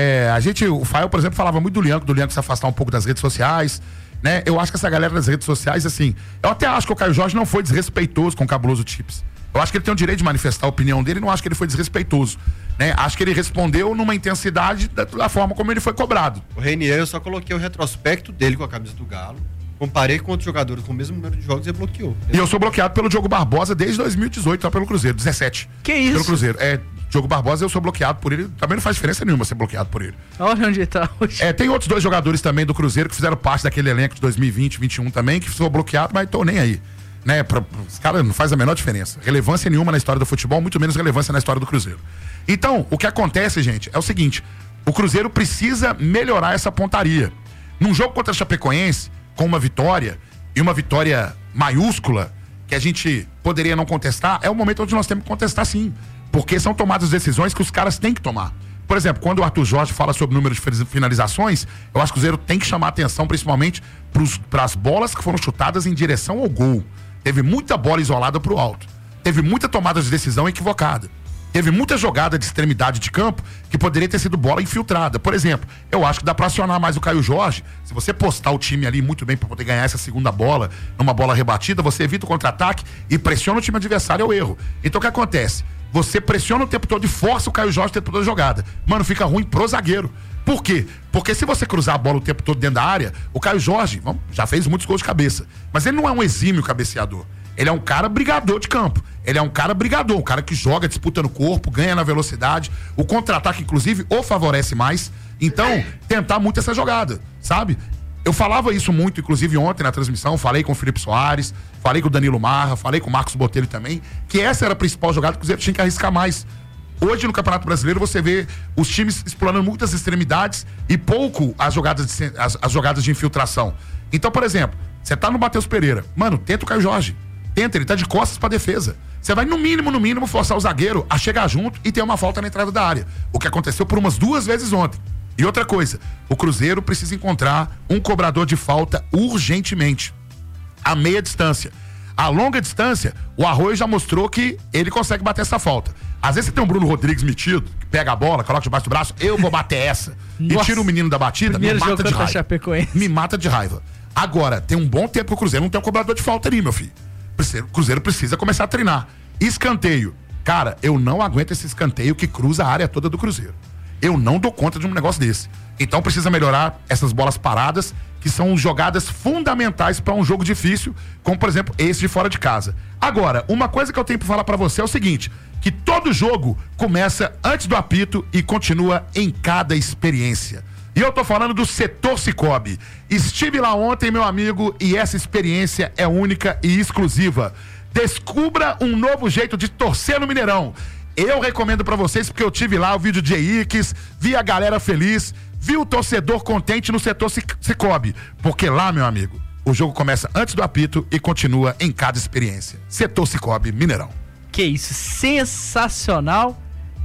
O Fael, por exemplo, falava muito do Lianco se afastar um pouco das redes sociais, né? Eu acho que essa galera das redes sociais, assim, eu até acho que o Caio Jorge não foi desrespeitoso com o Cabuloso Tips. Eu acho que ele tem o direito de manifestar a opinião dele, não acho que ele foi desrespeitoso, né? Acho que ele respondeu numa intensidade da forma como ele foi cobrado. O Reinier, eu só coloquei o retrospecto dele com a camisa do Galo, comparei com outros jogadores com o mesmo número de jogos e bloqueou. E eu sou bloqueado pelo Diogo Barbosa desde 2018, tá? Pelo Cruzeiro, 17. Que isso? Pelo Cruzeiro. Diogo Barbosa, eu sou bloqueado por ele, também não faz diferença nenhuma ser bloqueado por ele. Olha onde ele tá hoje. Tem outros dois jogadores também do Cruzeiro que fizeram parte daquele elenco de 2020, 2021 também, que sou bloqueado, mas tô nem aí. Né? Os caras não faz a menor diferença. Relevância nenhuma na história do futebol, muito menos relevância na história do Cruzeiro. Então, o que acontece, gente, é o seguinte: o Cruzeiro precisa melhorar essa pontaria. Num jogo contra a Chapecoense, com uma vitória, e uma vitória maiúscula, que a gente poderia não contestar, é o momento onde nós temos que contestar sim. Porque são tomadas decisões que os caras têm que tomar. Por exemplo, quando o Arthur Jorge fala sobre o número de finalizações, eu acho que o Cruzeiro tem que chamar atenção principalmente para as bolas que foram chutadas em direção ao gol. Teve muita bola isolada pro alto. Teve muita tomada de decisão equivocada. Teve muita jogada de extremidade de campo que poderia ter sido bola infiltrada. Por exemplo, eu acho que dá pra acionar mais o Caio Jorge. Se você postar o time ali muito bem pra poder ganhar essa segunda bola, numa bola rebatida, você evita o contra-ataque e pressiona o time adversário ao erro. Então o que acontece? Você pressiona o tempo todo e força o Caio Jorge o tempo todo a jogada. Mano, fica ruim pro zagueiro. Por quê? Porque se você cruzar a bola o tempo todo dentro da área, o Caio Jorge já fez muitos gols de cabeça. Mas ele não é um exímio cabeceador. Ele é um cara brigador de campo. Ele é um cara brigador, um cara que joga, disputa no corpo, ganha na velocidade. O contra-ataque, inclusive, o favorece mais. Então, tentar muito essa jogada, sabe? Eu falava isso muito, inclusive ontem na transmissão, falei com o Felipe Soares, falei com o Danilo Marra, falei com o Marcos Botelho também, que essa era a principal jogada que o Cruzeiro tinha que arriscar mais. Hoje no Campeonato Brasileiro você vê os times explorando muitas extremidades e pouco as jogadas de infiltração. Então, por exemplo, você tá no Matheus Pereira, mano, tenta o Caio Jorge. Tenta, ele tá de costas pra defesa. Você vai no mínimo forçar o zagueiro a chegar junto e ter uma falta na entrada da área. O que aconteceu por umas 2 vezes ontem. E outra coisa, o Cruzeiro precisa encontrar um cobrador de falta urgentemente. A meia distância. A longa distância, o Arroio já mostrou que ele consegue bater essa falta. Às vezes você tem um Bruno Rodrigues metido, que pega a bola, coloca debaixo do braço, eu vou bater essa. E tira o menino da batida, me mata de raiva. Me mata de raiva. Agora, tem um bom tempo que o Cruzeiro não tem um cobrador de falta ali, meu filho. O Cruzeiro precisa começar a treinar. Escanteio. Cara, eu não aguento esse escanteio que cruza a área toda do Cruzeiro. Eu não dou conta de um negócio desse. Então precisa melhorar essas bolas paradas, que são jogadas fundamentais para um jogo difícil, como por exemplo esse de fora de casa. Agora, uma coisa que eu tenho para falar para você é o seguinte, que todo jogo começa antes do apito e continua em cada experiência. E eu tô falando do Setor Cicobi. Estive lá ontem, meu amigo, e essa experiência é única e exclusiva. Descubra um novo jeito de torcer no Mineirão. Eu recomendo pra vocês, porque eu tive lá o vídeo de Ix, vi a galera feliz, vi o torcedor contente no Setor Cicobi. Porque lá, meu amigo, o jogo começa antes do apito e continua em cada experiência. Setor Cicobi, Mineirão. Que isso, sensacional.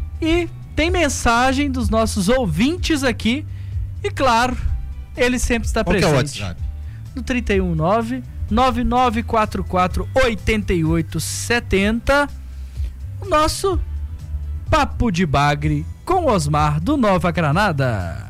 E tem mensagem dos nossos ouvintes aqui. E claro, ele sempre está presente. Qual que é o WhatsApp? No 319-9944-8870. O nosso Papo de Bagre com Osmar do Nova Granada.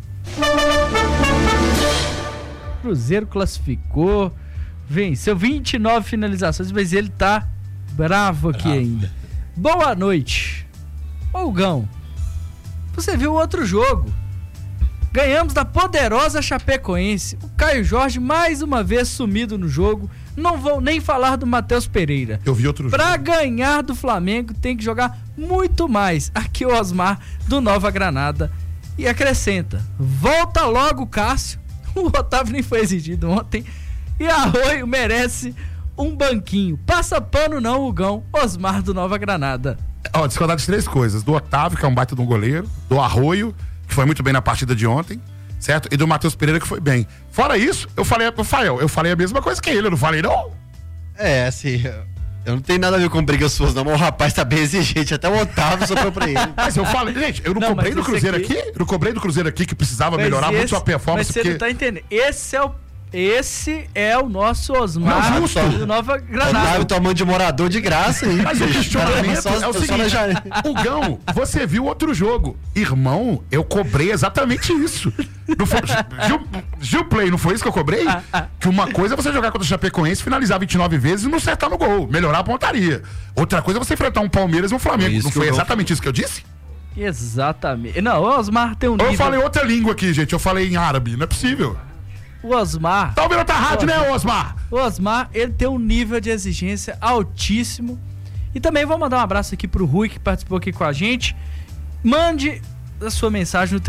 Cruzeiro classificou, venceu 29 finalizações, mas ele tá bravo aqui ainda. Boa noite. Olgão, você viu outro jogo? Ganhamos da poderosa Chapecoense. O Caio Jorge mais uma vez sumido no jogo. Não vou nem falar do Matheus Pereira. Eu vi outro jogo. Pra ganhar do Flamengo tem que jogar muito mais. Aqui o Osmar do Nova Granada. E acrescenta, volta logo o Cássio. O Otávio nem foi exigido ontem. E Arroio merece um banquinho. Passa pano não, Hugão. Osmar do Nova Granada. Ó, discordar de 3 coisas. Do Otávio, que é um baita de um goleiro. Do Arroio, que foi muito bem na partida de ontem. Certo? E do Matheus Pereira, que foi bem. Fora isso, eu falei pro Fael, eu falei a mesma coisa que ele, eu não falei não. Assim, eu não tenho nada a ver com brigas suas, não, mas o rapaz tá bem exigente, até o Otávio sobrou pra ele. Mas eu falei, gente, eu não cobrei do Cruzeiro aqui, eu não cobrei do Cruzeiro aqui que precisava melhorar muito sua performance. Mas você não tá entendendo, esse é o nosso Osmar do Nova Granada. Otávio tomando de morador de graça aí. Mas o questionamento é o seguinte, Hugão, você viu outro jogo. Irmão, eu cobrei exatamente isso. Não foi, Gil Play, não foi isso que eu cobrei? Que uma coisa é você jogar contra o Chapecoense, finalizar 29 vezes e não acertar no gol, melhorar a pontaria. Outra coisa é você enfrentar um Palmeiras e um Flamengo. Não foi exatamente isso que eu disse? Exatamente. Não, o Osmar tem um nível... Eu falei outra língua aqui, gente. Eu falei em árabe. Não é possível. O Osmar... Tá ouvindo outra rádio, né, Osmar? O Osmar, ele tem um nível de exigência altíssimo. E também vou mandar um abraço aqui pro Rui, que participou aqui com a gente. Mande a sua mensagem no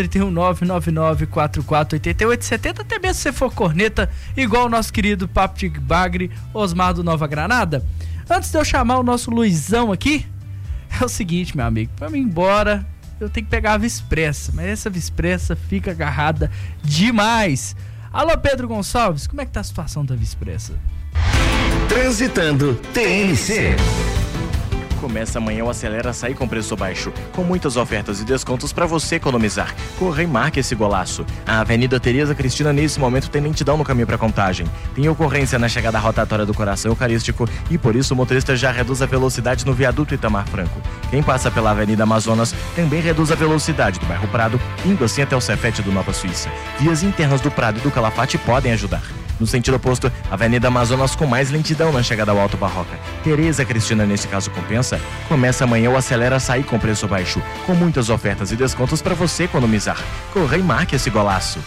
31999448870, até mesmo se você for corneta, igual o nosso querido Papo de Bagre, Osmar do Nova Granada. Antes de eu chamar o nosso Luizão aqui, é o seguinte, meu amigo, pra mim ir embora, eu tenho que pegar a Vispressa, mas essa Vispressa fica agarrada demais. Alô, Pedro Gonçalves, como é que tá a situação da Vispressa? Transitando TNC. Começa amanhã o Acelera Açaí com preço baixo, com muitas ofertas e descontos para você economizar. Corra e marque esse golaço. A Avenida Tereza Cristina nesse momento tem lentidão no caminho para Contagem. Tem ocorrência na chegada rotatória do Coração Eucarístico e por isso o motorista já reduz a velocidade no viaduto Itamar Franco. Quem passa pela Avenida Amazonas também reduz a velocidade do bairro Prado, indo assim até o Cefete do Nova Suíça. Vias internas do Prado e do Calafate podem ajudar. No sentido oposto, Avenida Amazonas com mais lentidão na chegada ao Alto Barroca. Tereza Cristina nesse caso compensa? Começa amanhã o Acelera Açaí com preço baixo, com muitas ofertas e descontos para você economizar. Corra e marque esse golaço.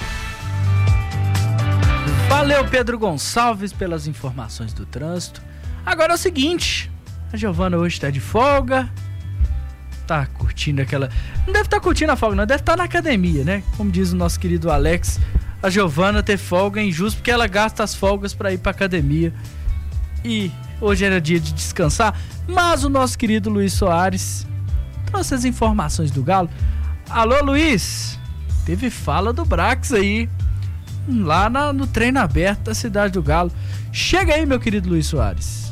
Valeu, Pedro Gonçalves, pelas informações do trânsito. Agora é o seguinte, a Giovana hoje tá de folga, tá curtindo aquela... Não deve estar curtindo a folga, não, deve estar na academia, né? Como diz o nosso querido Alex, a Giovana ter folga é injusto porque ela gasta as folgas para ir pra academia. E hoje era dia de descansar, mas o nosso querido Luiz Soares trouxe as informações do Galo. Alô, Luiz, teve fala do Brax aí, lá no treino aberto da cidade do Galo. Chega aí, meu querido Luiz Soares.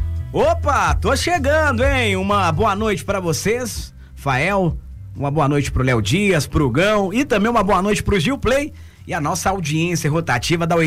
Opa, tô chegando, hein? Uma boa noite pra vocês, Fael, uma boa noite pro Léo Dias, pro Gão e também uma boa noite pro Gil Play e a nossa audiência rotativa da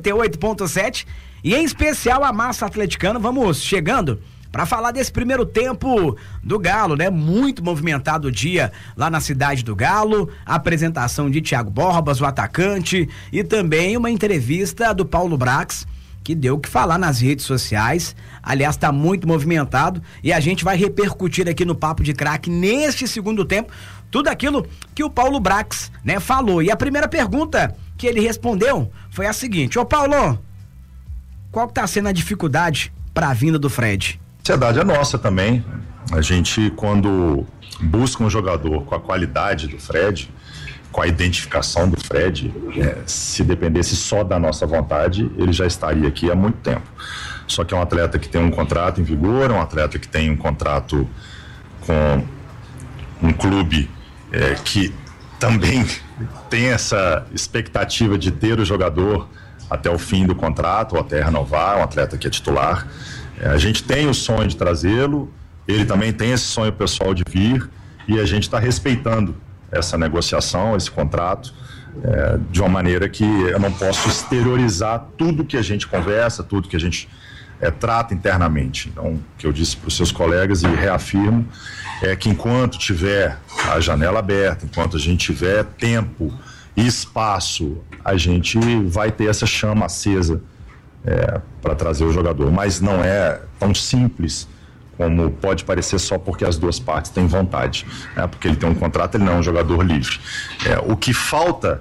88.7 e em especial a massa atleticana. Vamos chegando para falar desse primeiro tempo do Galo, né? Muito movimentado o dia lá na cidade do Galo, a apresentação de Thiago Borbas, o atacante, e também uma entrevista do Paulo Brax, que deu o que falar nas redes sociais. Aliás, está muito movimentado e a gente vai repercutir aqui no Papo de Craque neste segundo tempo tudo aquilo que o Paulo Brax, né, falou. E a primeira pergunta que ele respondeu foi a seguinte: ô Paulo, qual que tá sendo a dificuldade para a vinda do Fred? A ansiedade é nossa também. A gente, quando busca um jogador com a qualidade do Fred, com a identificação do Fred, se dependesse só da nossa vontade, ele já estaria aqui há muito tempo. Só que é um atleta que tem um contrato em vigor, é um atleta que tem um contrato com um clube que também tem essa expectativa de ter o jogador até o fim do contrato, ou até renovar, um atleta que é titular. A gente tem o sonho de trazê-lo, ele também tem esse sonho pessoal de vir, e a gente está respeitando essa negociação, esse contrato, de uma maneira que eu não posso exteriorizar tudo que a gente conversa, tudo que a gente trata internamente. Então, o que eu disse para os seus colegas e reafirmo é que enquanto tiver a janela aberta, enquanto a gente tiver tempo e espaço, a gente vai ter essa chama acesa para trazer o jogador. Mas não é tão simples como pode parecer só porque as duas partes têm vontade, né? Porque ele tem um contrato, ele não é um jogador livre. O que falta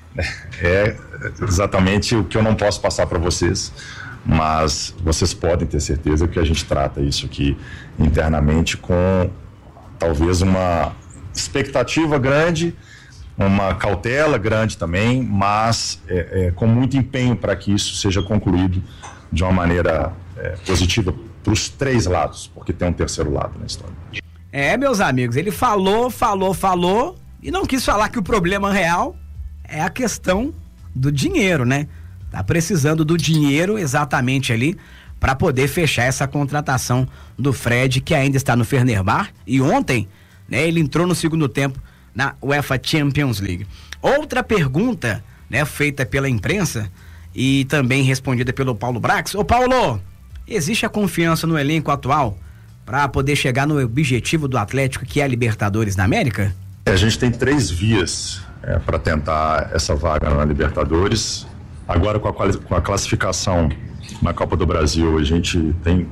É exatamente o que eu não posso passar para vocês, mas vocês podem ter certeza que a gente trata isso aqui internamente com talvez uma expectativa grande, uma cautela grande também, mas com muito empenho para que isso seja concluído de uma maneira positiva para os 3 lados, porque tem um terceiro lado na história. Meus amigos, ele falou e não quis falar que o problema real é a questão do dinheiro, né? Tá precisando do dinheiro exatamente ali para poder fechar essa contratação do Fred, que ainda está no Fenerbahçe, e ontem, né, ele entrou no segundo tempo na UEFA Champions League. Outra pergunta, né, feita pela imprensa e também respondida pelo Paulo Brax. Ô Paulo, existe a confiança no elenco atual para poder chegar no objetivo do Atlético, que é a Libertadores da América? A gente tem 3 vias para tentar essa vaga na Libertadores. Agora com a classificação na Copa do Brasil, a gente tem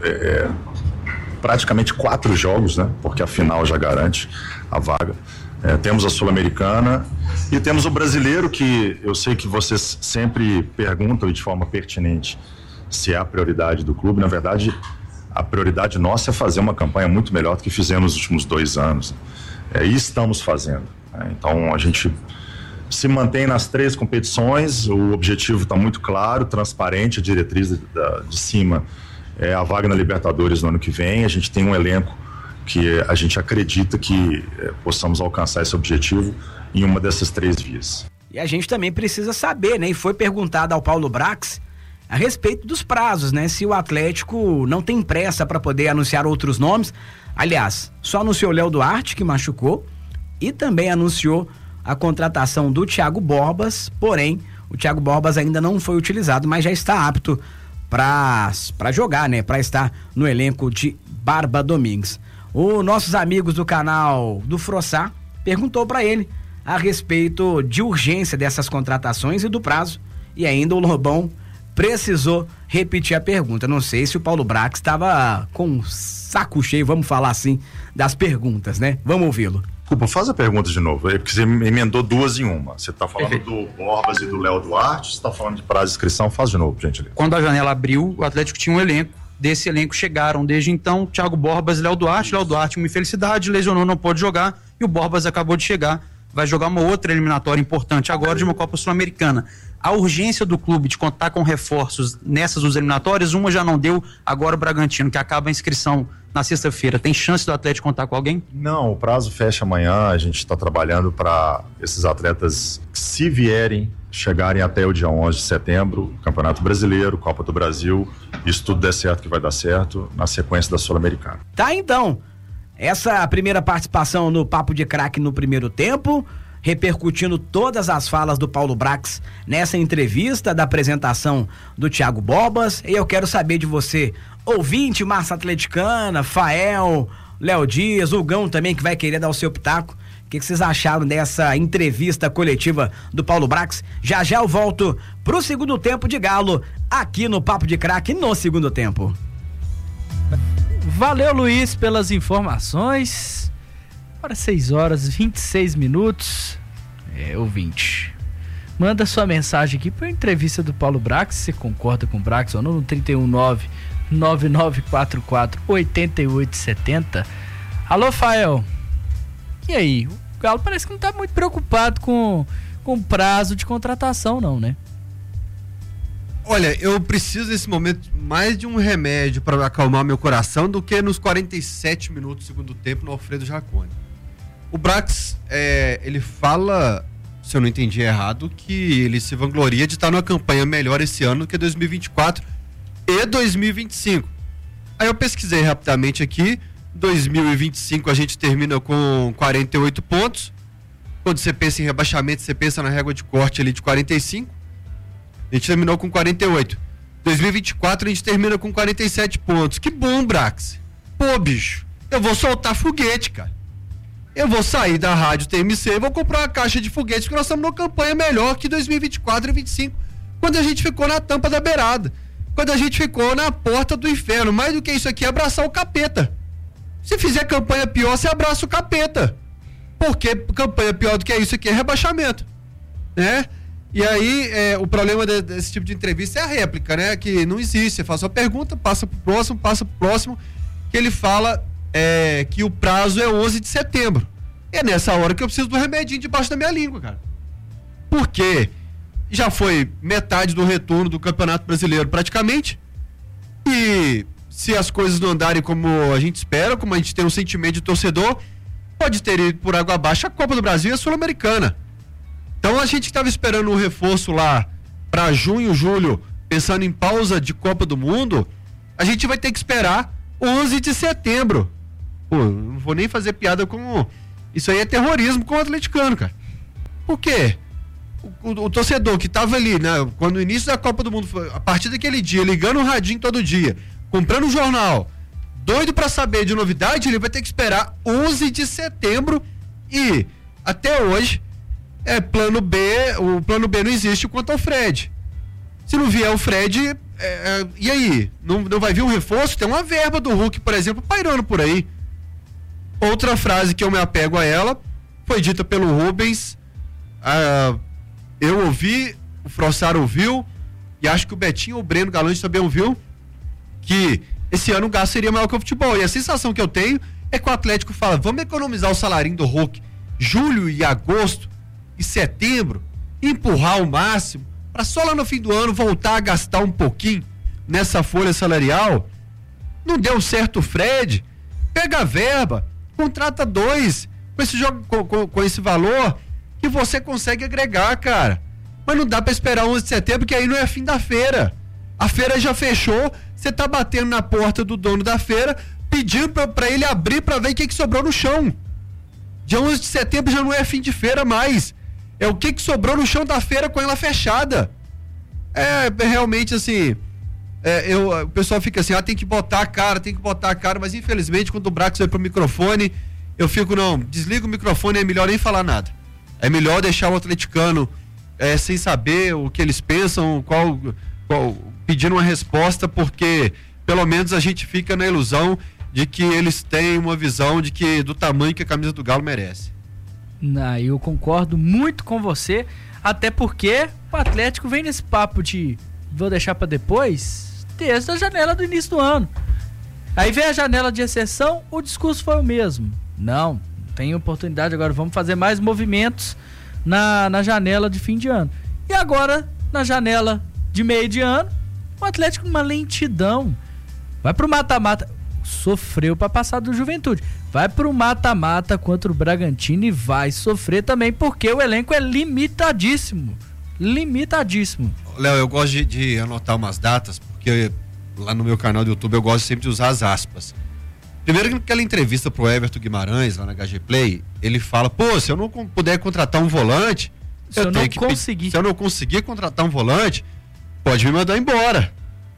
praticamente 4 jogos, né? Porque a final já garante a vaga. Temos a Sul-Americana e temos o Brasileiro, que eu sei que vocês sempre perguntam e de forma pertinente se é a prioridade do clube. Na verdade, a prioridade nossa é fazer uma campanha muito melhor do que fizemos nos últimos 2 anos. E estamos fazendo. Então, a gente se mantém nas 3 competições, o objetivo está muito claro, transparente, a diretriz de cima é a vaga na Libertadores no ano que vem. A gente tem um elenco que a gente acredita que possamos alcançar esse objetivo em uma dessas 3 vias. E a gente também precisa saber, né? E foi perguntado ao Paulo Brax a respeito dos prazos, né? Se o Atlético não tem pressa para poder anunciar outros nomes. Aliás, só anunciou o Léo Duarte, que machucou, e também anunciou a contratação do Thiago Borbas, porém, o Thiago Borbas ainda não foi utilizado, mas já está apto para jogar, né? Para estar no elenco de Barba Domingues. Os nossos amigos do canal do Frossá perguntou para ele a respeito de urgência dessas contratações e do prazo, e ainda o Lobão precisou repetir a pergunta. Não sei se o Paulo Brax estava com saco cheio, vamos falar assim, das perguntas, né? Vamos ouvi-lo. Desculpa, faz a pergunta de novo, porque você emendou 2 em uma. Você está falando do Borbas e do Léo Duarte, você está falando de prazo de inscrição, faz de novo, gente. Quando a janela abriu, o Atlético tinha um elenco. Desse elenco chegaram desde então Thiago Borbas e Léo Duarte. Léo Duarte, uma infelicidade, lesionou, não pôde jogar, e o Borbas acabou de chegar. Vai jogar uma outra eliminatória importante agora de uma Copa Sul-Americana. A urgência do clube de contar com reforços nessas duas eliminatórias, uma já não deu, agora o Bragantino, que acaba a inscrição na sexta-feira. Tem chance do Atlético contar com alguém? Não, o prazo fecha amanhã, a gente está trabalhando para esses atletas, se vierem, chegarem até o dia 11 de setembro, Campeonato Brasileiro, Copa do Brasil, isso tudo der certo que vai dar certo, na sequência da Sul-Americana. Tá, então, essa primeira participação no Papo de Craque no primeiro tempo, repercutindo todas as falas do Paulo Brax nessa entrevista da apresentação do Thiago Borbas. E eu quero saber de você, ouvinte, massa atleticana, Fael, Léo Dias, o Gão também, que vai querer dar o seu pitaco. O que vocês acharam dessa entrevista coletiva do Paulo Brax? Já já eu volto pro segundo tempo de Galo, aqui no Papo de Craque no segundo tempo. Valeu, Luiz, pelas informações. Agora 6h26. Ouvinte, manda sua mensagem aqui para a entrevista do Paulo Brax, se você concorda com o Brax ou não, no 319-9944-8870. Alô, Fael. E aí? O Galo parece que não tá muito preocupado com o prazo de contratação, não, né? Olha, eu preciso nesse momento mais de um remédio para acalmar meu coração do que nos 47 minutos do segundo tempo no Alfredo Jaconi. O Brax, ele fala, se eu não entendi errado, que ele se vangloria de estar numa campanha melhor esse ano do que 2024 e 2025. Aí eu pesquisei rapidamente aqui, 2025 a gente termina com 48 pontos. Quando você pensa em rebaixamento, você pensa na régua de corte ali de 45. A gente terminou com 48. 2024 a gente termina com 47 pontos. Que bom, Brax. Pô, bicho, eu vou soltar foguete, cara. Eu vou sair da rádio TMC e vou comprar uma caixa de foguete, porque nós estamos numa campanha melhor que 2024 e 2025, quando a gente ficou na tampa da beirada, quando a gente ficou na porta do inferno. Mais do que isso aqui é abraçar o capeta. Se fizer campanha pior, você abraça o capeta, porque campanha pior do que isso aqui é rebaixamento. né? E aí, o problema desse tipo de entrevista é a réplica, né? Que não existe. Você faz uma pergunta, passa pro próximo, que ele fala que o prazo é 11 de setembro. É nessa hora que eu preciso do remedinho debaixo da minha língua, cara. Porque já foi metade do retorno do Campeonato Brasileiro praticamente. E se as coisas não andarem como a gente espera, como a gente tem um sentimento de torcedor, pode ter ido por água abaixo a Copa do Brasil e a Sul-Americana. Então a gente estava esperando um reforço lá para junho, julho, pensando em pausa de Copa do Mundo, a gente vai ter que esperar 11 de setembro. Pô, não vou nem fazer piada com... Isso aí é terrorismo com o atleticano, cara. Por quê? O torcedor que estava ali, né, quando o início da Copa do Mundo foi, a partir daquele dia, ligando o radinho todo dia, comprando um jornal, doido para saber de novidade, ele vai ter que esperar 11 de setembro e até hoje plano B, o plano B não existe quanto ao Fred. Se não vier o Fred, e aí? Não vai vir um reforço? Tem uma verba do Hulk, por exemplo, pairando por aí. Outra frase que eu me apego a ela foi dita pelo Rubens, eu ouvi, o Frossaro ouviu, e acho que o Betinho ou o Breno Galante também ouviu, que esse ano o gasto seria maior que o futebol. E a sensação que eu tenho é que o Atlético fala, vamos economizar o salarinho do Hulk julho e agosto e setembro, empurrar o máximo, para só lá no fim do ano voltar a gastar um pouquinho nessa folha salarial. Não deu certo o Fred, pega a verba, contrata 2 com esse jogo, com esse valor que você consegue agregar, cara. Mas não dá para esperar 11 de setembro, que aí não é fim da feira. A feira já fechou, você tá batendo na porta do dono da feira, pedindo para ele abrir para ver o que sobrou no chão. Dia 11 de setembro já não é fim de feira mais. É o que sobrou no chão da feira com ela fechada. Realmente assim, o pessoal fica assim, tem que botar a cara, mas infelizmente quando o Brax vai pro microfone, eu fico, não, desliga o microfone, é melhor nem falar nada. É melhor deixar o atleticano sem saber o que eles pensam, pedindo uma resposta, porque pelo menos a gente fica na ilusão de que eles têm uma visão do tamanho que a camisa do Galo merece. Eu concordo muito com você, até porque o Atlético vem nesse papo de vou deixar para depois, desde a janela do início do ano. Aí vem a janela de exceção, o discurso foi o mesmo. Não tem oportunidade agora, vamos fazer mais movimentos na janela de fim de ano. E agora, na janela de meio de ano, o Atlético numa lentidão. Vai pro mata-mata. Sofreu para passar do Juventude. Vai pro mata-mata contra o Bragantino e vai sofrer também, porque o elenco é limitadíssimo. Léo, eu gosto de anotar umas datas, porque lá no meu canal do YouTube eu gosto sempre de usar as aspas. Primeiro, aquela entrevista pro Everton Guimarães, lá na HG Play, ele fala, se eu não puder contratar um volante, se eu não conseguir contratar um volante, pode me mandar embora.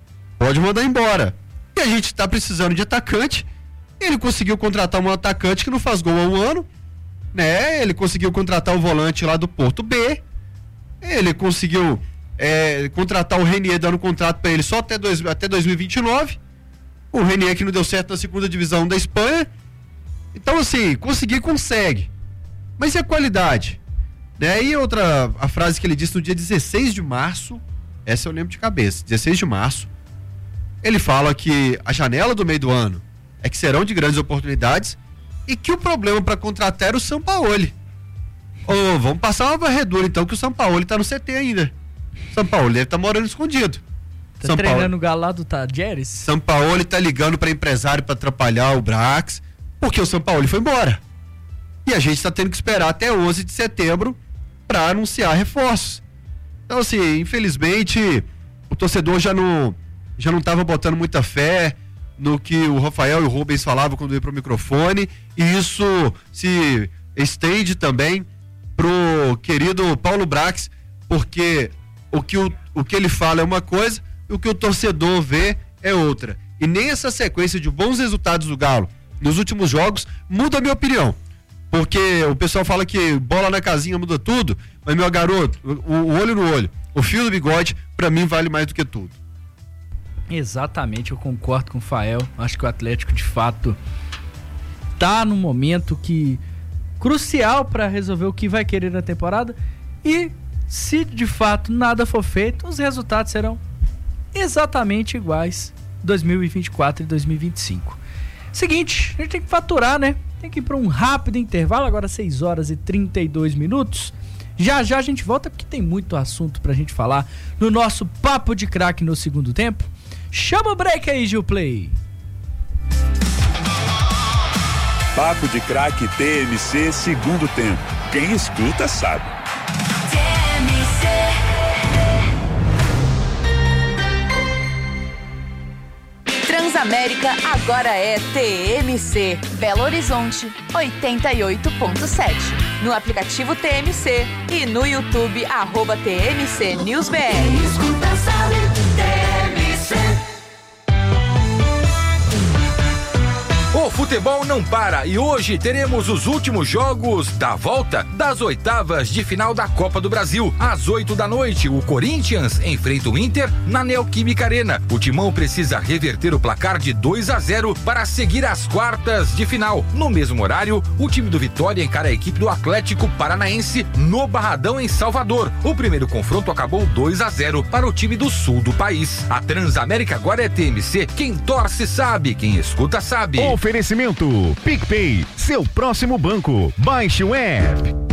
E a gente tá precisando de atacante. Ele conseguiu contratar um atacante que não faz gol há um ano, né? Ele conseguiu contratar o volante lá do Porto B. Ele conseguiu contratar o Renier, dando contrato para ele só até 2029. O Renier que não deu certo na segunda divisão da Espanha. Então, assim, consegue. Mas e a qualidade? Né? E a frase que ele disse no dia 16 de março, essa eu lembro de cabeça, 16 de março, ele fala que a janela do meio do ano é que serão de grandes oportunidades e que o problema para contratar era o Sampaoli. Vamos passar uma varredura então, que o Sampaoli tá no CT ainda. Sampaoli deve estar morando escondido. Tá treinando o Galo lá do Tadjeres? Sampaoli tá ligando para empresário para atrapalhar o Brax, porque o Sampaoli foi embora. E a gente tá tendo que esperar até 11 de setembro para anunciar reforços. Então, assim, infelizmente, o torcedor já não estava botando muita fé no que o Rafael e o Rubens falavam quando ia pro microfone, e isso se estende também pro querido Paulo Brax, porque o que ele fala é uma coisa e o que o torcedor vê é outra. E nem essa sequência de bons resultados do Galo nos últimos jogos muda a minha opinião. Porque o pessoal fala que bola na casinha muda tudo, mas, meu garoto, o olho no olho, o fio do bigode, pra mim vale mais do que tudo. Exatamente, eu concordo com o Fael. Acho que o Atlético, de fato, tá num momento crucial para resolver o que vai querer na temporada. E se de fato nada for feito, os resultados serão exatamente iguais 2024 e 2025. Seguinte, a gente tem que faturar, né? Tem que ir para um rápido intervalo, agora 6 horas e 32 minutos. Já a gente volta porque tem muito assunto pra gente falar no nosso Papo de Craque no segundo tempo. Chama o break aí, Gilplay. Papo de Craque TMC segundo tempo. Quem escuta sabe. Transamérica agora é TMC. Belo Horizonte 88.7. No aplicativo TMC e no YouTube @TMC News BR. Escuta, sabe, TMC. O futebol não para e hoje teremos os últimos jogos da volta das oitavas de final da Copa do Brasil. Às 8 da noite, o Corinthians enfrenta o Inter na Neoquímica Arena. O Timão precisa reverter o placar de 2-0 para seguir as quartas de final. No mesmo horário, o time do Vitória encara a equipe do Atlético Paranaense no Barradão, em Salvador. O primeiro confronto acabou 2-0 para o time do sul do país. A Transamérica agora é TMC. Quem torce sabe, quem escuta sabe. Oferecimento PicPay, seu próximo banco. Baixe o app.